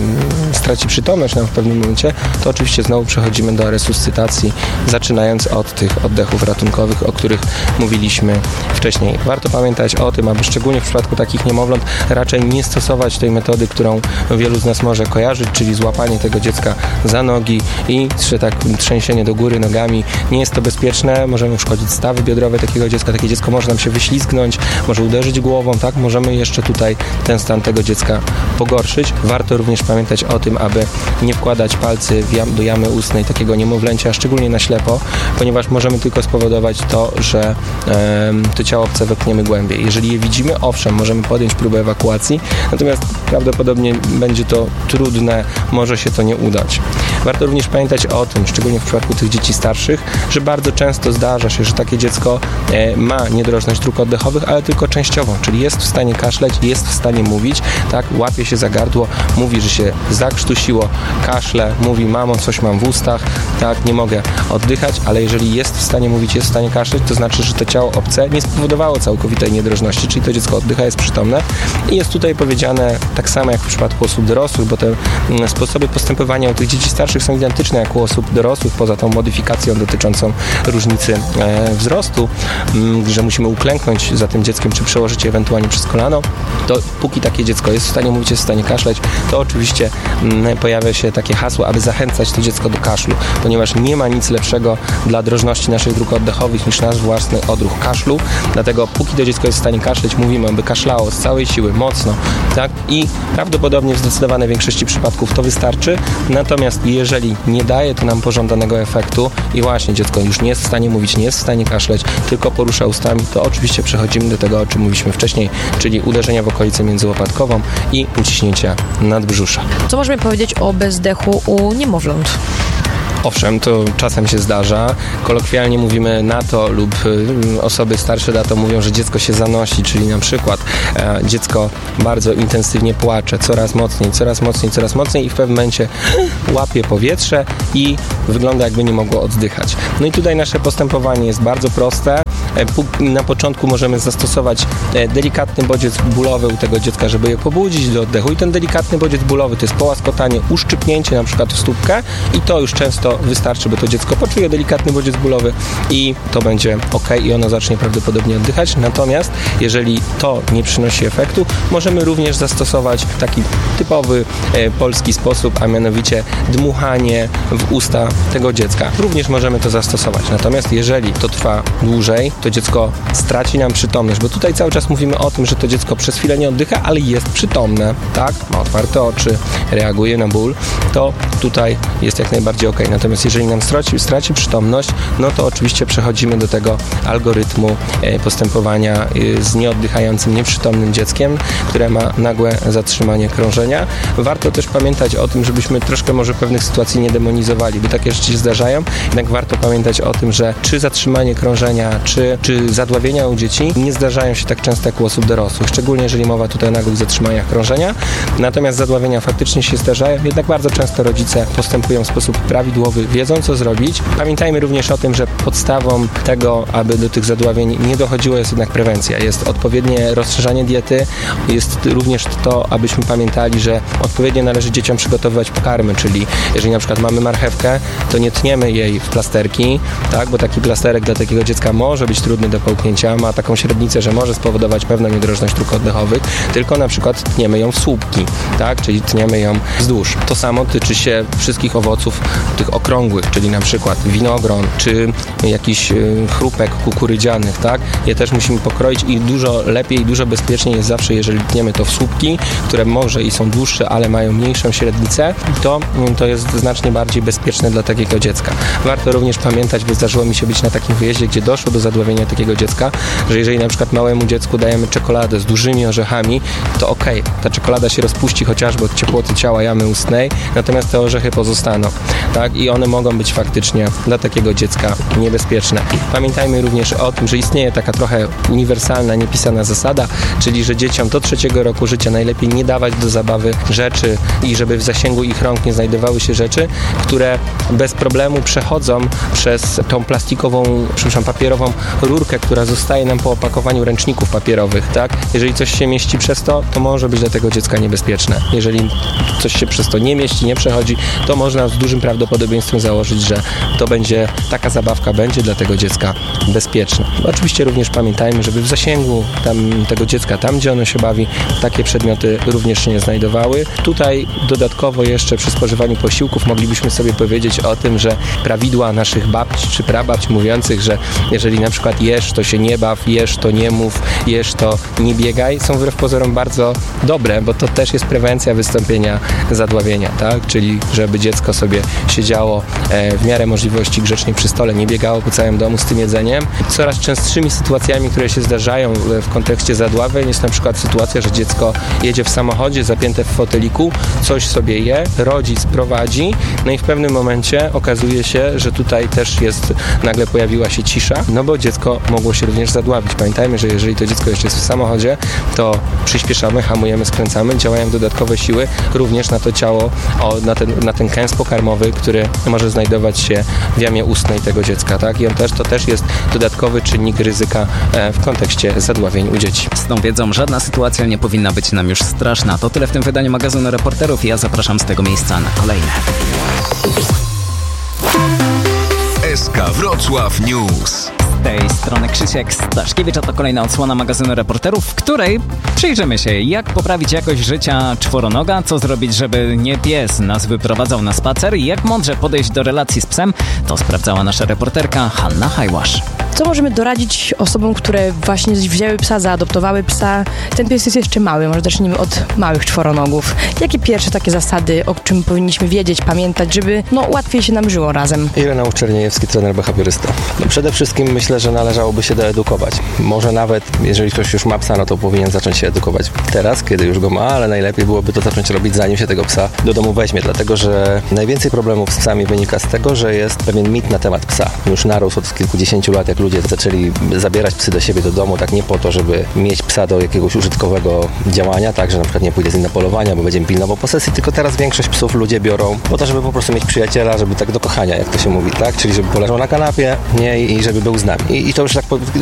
straci przytomność nam w pewnym momencie, to oczywiście znowu przechodzimy do resuscytacji, zaczynając od tych oddechów ratunkowych, o których mówiliśmy wcześniej. Warto pamiętać o tym, aby szczególnie w przypadku takich niemowląt raczej nie stosować tej metody, którą wielu z nas może kojarzyć, czyli złapanie tego dziecka za nogi i trzęsienie do góry nogami. Nie jest to bezpieczne, możemy uszkodzić stawy biodrowe takiego dziecka, takie dziecko może nam się wyślizgnąć, może uderzyć głową, tak? Możemy jeszcze tutaj ten stan tego dziecka pogorszyć. Warto również pamiętać o tym, aby nie wkładać palcy do jamy ustnej takiego niemowlęcia, szczególnie na ślepo, ponieważ możemy tylko spowodować to, że to ciało obce wepchniemy głębiej. Jeżeli je widzimy, owszem, możemy podjąć próbę ewakuacji, natomiast prawdopodobnie będzie to trudne, może się to nie udać. Warto również pamiętać o tym, szczególnie w przypadku tych dzieci starszych, że bardzo często zdarza się, że takie dziecko ma niedrożność dróg oddechowych, ale tylko częściową, czyli jest w stanie kaszleć, jest w stanie mówić, tak, łapie się za gardło, mówi, że się zakrztusiło, kaszle, mówi: mamo, coś mam w ustach, tak, nie mogę oddychać, ale jeżeli jest w stanie mówić, jest w stanie kaszleć, to znaczy, że to ciało obce nie spowodowało całkowitej niedrożności, czyli to dziecko oddycha, jest przytomne i jest tutaj powiedziane tak samo jak w przypadku osób dorosłych, bo te sposoby postępowania u tych dzieci starszych są identyczne jak u osób dorosłych, poza tą modyfikacją dotyczącą różnicy wzrostu, że musimy uklęknąć za tym dzieckiem, czy przełożyć je ewentualnie przez kolano, to póki takie dziecko jest w stanie mówić, jest w stanie kaszleć, to oczywiście pojawia się takie hasło, aby zachęcać to dziecko do kaszlu, ponieważ nie ma nic lepszego dla drożności naszych dróg oddechowych niż nasz własny odruch kaszlu, dlatego póki to dziecko jest w stanie kaszleć, mówimy, aby kaszlało z całej siły, mocno, tak, i prawdopodobnie w zdecydowanej większości przypadków to wystarczy, natomiast jeżeli nie daje to nam pożądanego efektu i właśnie dziecko już nie jest w stanie mówić, nie jest w stanie kaszleć, tylko porusza ustami, to oczywiście przechodzimy do tego, o czym mówiliśmy wcześniej, czyli uderzenia w okolicę międzyłopatkową i uciśnięcia nadbrzusza.
Co możemy powiedzieć o bezdechu u niemowląt?
Owszem, to czasem się zdarza. Kolokwialnie mówimy na to lub osoby starsze na to mówią, że dziecko się zanosi, czyli na przykład dziecko bardzo intensywnie płacze, coraz mocniej i w pewnym momencie łapie powietrze i wygląda, jakby nie mogło oddychać. No i tutaj nasze postępowanie jest bardzo proste. Na początku możemy zastosować delikatny bodziec bólowy u tego dziecka, żeby je pobudzić do oddechu i ten delikatny bodziec bólowy to jest połaskotanie, uszczypnięcie na przykład w stópkę i to już często wystarczy, by to dziecko poczuje delikatny bodziec bólowy i to będzie ok i ono zacznie prawdopodobnie oddychać. Natomiast jeżeli to nie przynosi efektu, możemy również zastosować taki typowy polski sposób, a mianowicie dmuchanie w usta tego dziecka. Również możemy to zastosować. Natomiast jeżeli to trwa dłużej, to dziecko straci nam przytomność, bo tutaj cały czas mówimy o tym, że to dziecko przez chwilę nie oddycha, ale jest przytomne, tak? Ma otwarte oczy, reaguje na ból, to tutaj jest jak najbardziej ok. Natomiast jeżeli nam straci przytomność, no to oczywiście przechodzimy do tego algorytmu postępowania z nieoddychającym, nieprzytomnym dzieckiem, które ma nagłe zatrzymanie krążenia. Warto też pamiętać o tym, żebyśmy troszkę może pewnych sytuacji nie demonizowali, bo takie rzeczy się zdarzają, jednak warto pamiętać o tym, że czy zatrzymanie krążenia, czy zadławienia u dzieci nie zdarzają się tak często jak u osób dorosłych, szczególnie jeżeli mowa tutaj o nagłych zatrzymaniach krążenia. Natomiast zadławienia faktycznie się zdarzają, jednak bardzo często rodzice postępują w sposób prawidłowy, wiedzą co zrobić. Pamiętajmy również o tym, że podstawą tego, aby do tych zadławień nie dochodziło, jest jednak prewencja. Jest odpowiednie rozszerzanie diety, jest również to, abyśmy pamiętali, że odpowiednio należy dzieciom przygotowywać pokarmy, czyli jeżeli na przykład mamy marchewkę, to nie tniemy jej w plasterki, tak, bo taki plasterek dla takiego dziecka może być trudny do połknięcia, ma taką średnicę, że może spowodować pewną niedrożność dróg oddechowych, tylko na przykład tniemy ją w słupki, tak, czyli tniemy ją wzdłuż. To samo tyczy się wszystkich owoców tych okrągłych, czyli na przykład winogron, czy jakiś chrupek kukurydzianych, tak, je też musimy pokroić i dużo lepiej i dużo bezpieczniej jest zawsze, jeżeli tniemy to w słupki, które może i są dłuższe, ale mają mniejszą średnicę, to jest znacznie bardziej bezpieczne dla takiego dziecka. Warto również pamiętać, bo zdarzyło mi się być na takim wyjeździe, gdzie doszło do zadławienia zadławienia takiego dziecka, że jeżeli na przykład małemu dziecku dajemy czekoladę z dużymi orzechami, to okej, ta czekolada się rozpuści chociażby od ciepłoty ciała jamy ustnej, natomiast te orzechy pozostaną, tak? I one mogą być faktycznie dla takiego dziecka niebezpieczne. Pamiętajmy również o tym, że istnieje taka trochę uniwersalna, niepisana zasada, czyli że dzieciom do 3 roku życia najlepiej nie dawać do zabawy rzeczy i żeby w zasięgu ich rąk nie znajdowały się rzeczy, które bez problemu przechodzą przez tą papierową rurkę, która zostaje nam po opakowaniu ręczników papierowych, tak? Jeżeli coś się mieści przez to może być dla tego dziecka niebezpieczne. Jeżeli coś się przez to nie mieści, nie przechodzi, to można z dużym prawdopodobieństwem założyć, że taka zabawka będzie dla tego dziecka bezpieczna. Oczywiście również pamiętajmy, żeby w zasięgu tego dziecka, tam gdzie ono się bawi, takie przedmioty również się nie znajdowały. Tutaj dodatkowo jeszcze przy spożywaniu posiłków moglibyśmy sobie powiedzieć o tym, że prawidła naszych babci czy prababci mówiących, że jeżeli na przykład jesz, to się nie baw, jesz, to nie mów, jesz, to nie biegaj, są wbrew pozorom bardzo dobre, bo to też jest prewencja wystąpienia zadławienia, tak? Czyli żeby dziecko sobie siedziało w miarę możliwości grzecznie przy stole, nie biegało po całym domu z tym jedzeniem. Coraz częstszymi sytuacjami, które się zdarzają w kontekście zadławień, jest na przykład sytuacja, że dziecko jedzie w samochodzie zapięte w foteliku, coś sobie je, rodzic prowadzi, no i w pewnym momencie okazuje się, że tutaj też nagle pojawiła się cisza, no bo dziecko mogło się również zadławić. Pamiętajmy, że jeżeli to dziecko jeszcze jest w samochodzie, to przyspieszamy, hamujemy, skręcamy, działają dodatkowe siły również na to ciało, na ten kęs pokarmowy, który może znajdować się w jamie ustnej tego dziecka, tak? I to też jest dodatkowy czynnik ryzyka w kontekście zadławień u dzieci.
Z tą wiedzą żadna sytuacja nie powinna być nam już straszna. To tyle w tym wydaniu magazynu Reporterów i ja zapraszam z tego miejsca na kolejne.
SK Wrocław News.
Z tej strony Krzysiek Staszkiewicz, a to kolejna odsłona magazynu Reporterów, w której przyjrzymy się, jak poprawić jakość życia czworonoga, co zrobić, żeby nie pies nas wyprowadzał na spacer i jak mądrze podejść do relacji z psem, to sprawdzała nasza reporterka Hanna Hajłasz.
Co możemy doradzić osobom, które właśnie wzięły psa, zaadoptowały psa? Ten pies jest jeszcze mały, może zacznijmy od małych czworonogów. Jakie pierwsze takie zasady, o czym powinniśmy wiedzieć, pamiętać, żeby łatwiej się nam żyło razem?
Ireneusz Czerniejewski, trener behawiorysta. Przede wszystkim myślę, że należałoby się doedukować. Może nawet, jeżeli ktoś już ma psa, to powinien zacząć się edukować teraz, kiedy już go ma, ale najlepiej byłoby to zacząć robić, zanim się tego psa do domu weźmie, dlatego że najwięcej problemów z psami wynika z tego, że jest pewien mit na temat psa. Już narósł od kilkudziesięciu lat, jak ludzie zaczęli zabierać psy do siebie do domu, tak nie po to, żeby mieć psa do jakiegoś użytkowego działania, tak, że na przykład nie pójdę z nim na polowania, bo będzie pilnował posesji, tylko teraz większość psów ludzie biorą po to, żeby po prostu mieć przyjaciela, żeby tak do kochania, jak to się mówi, tak, czyli żeby poleżał na kanapie, nie, i żeby był z nami. I to już tak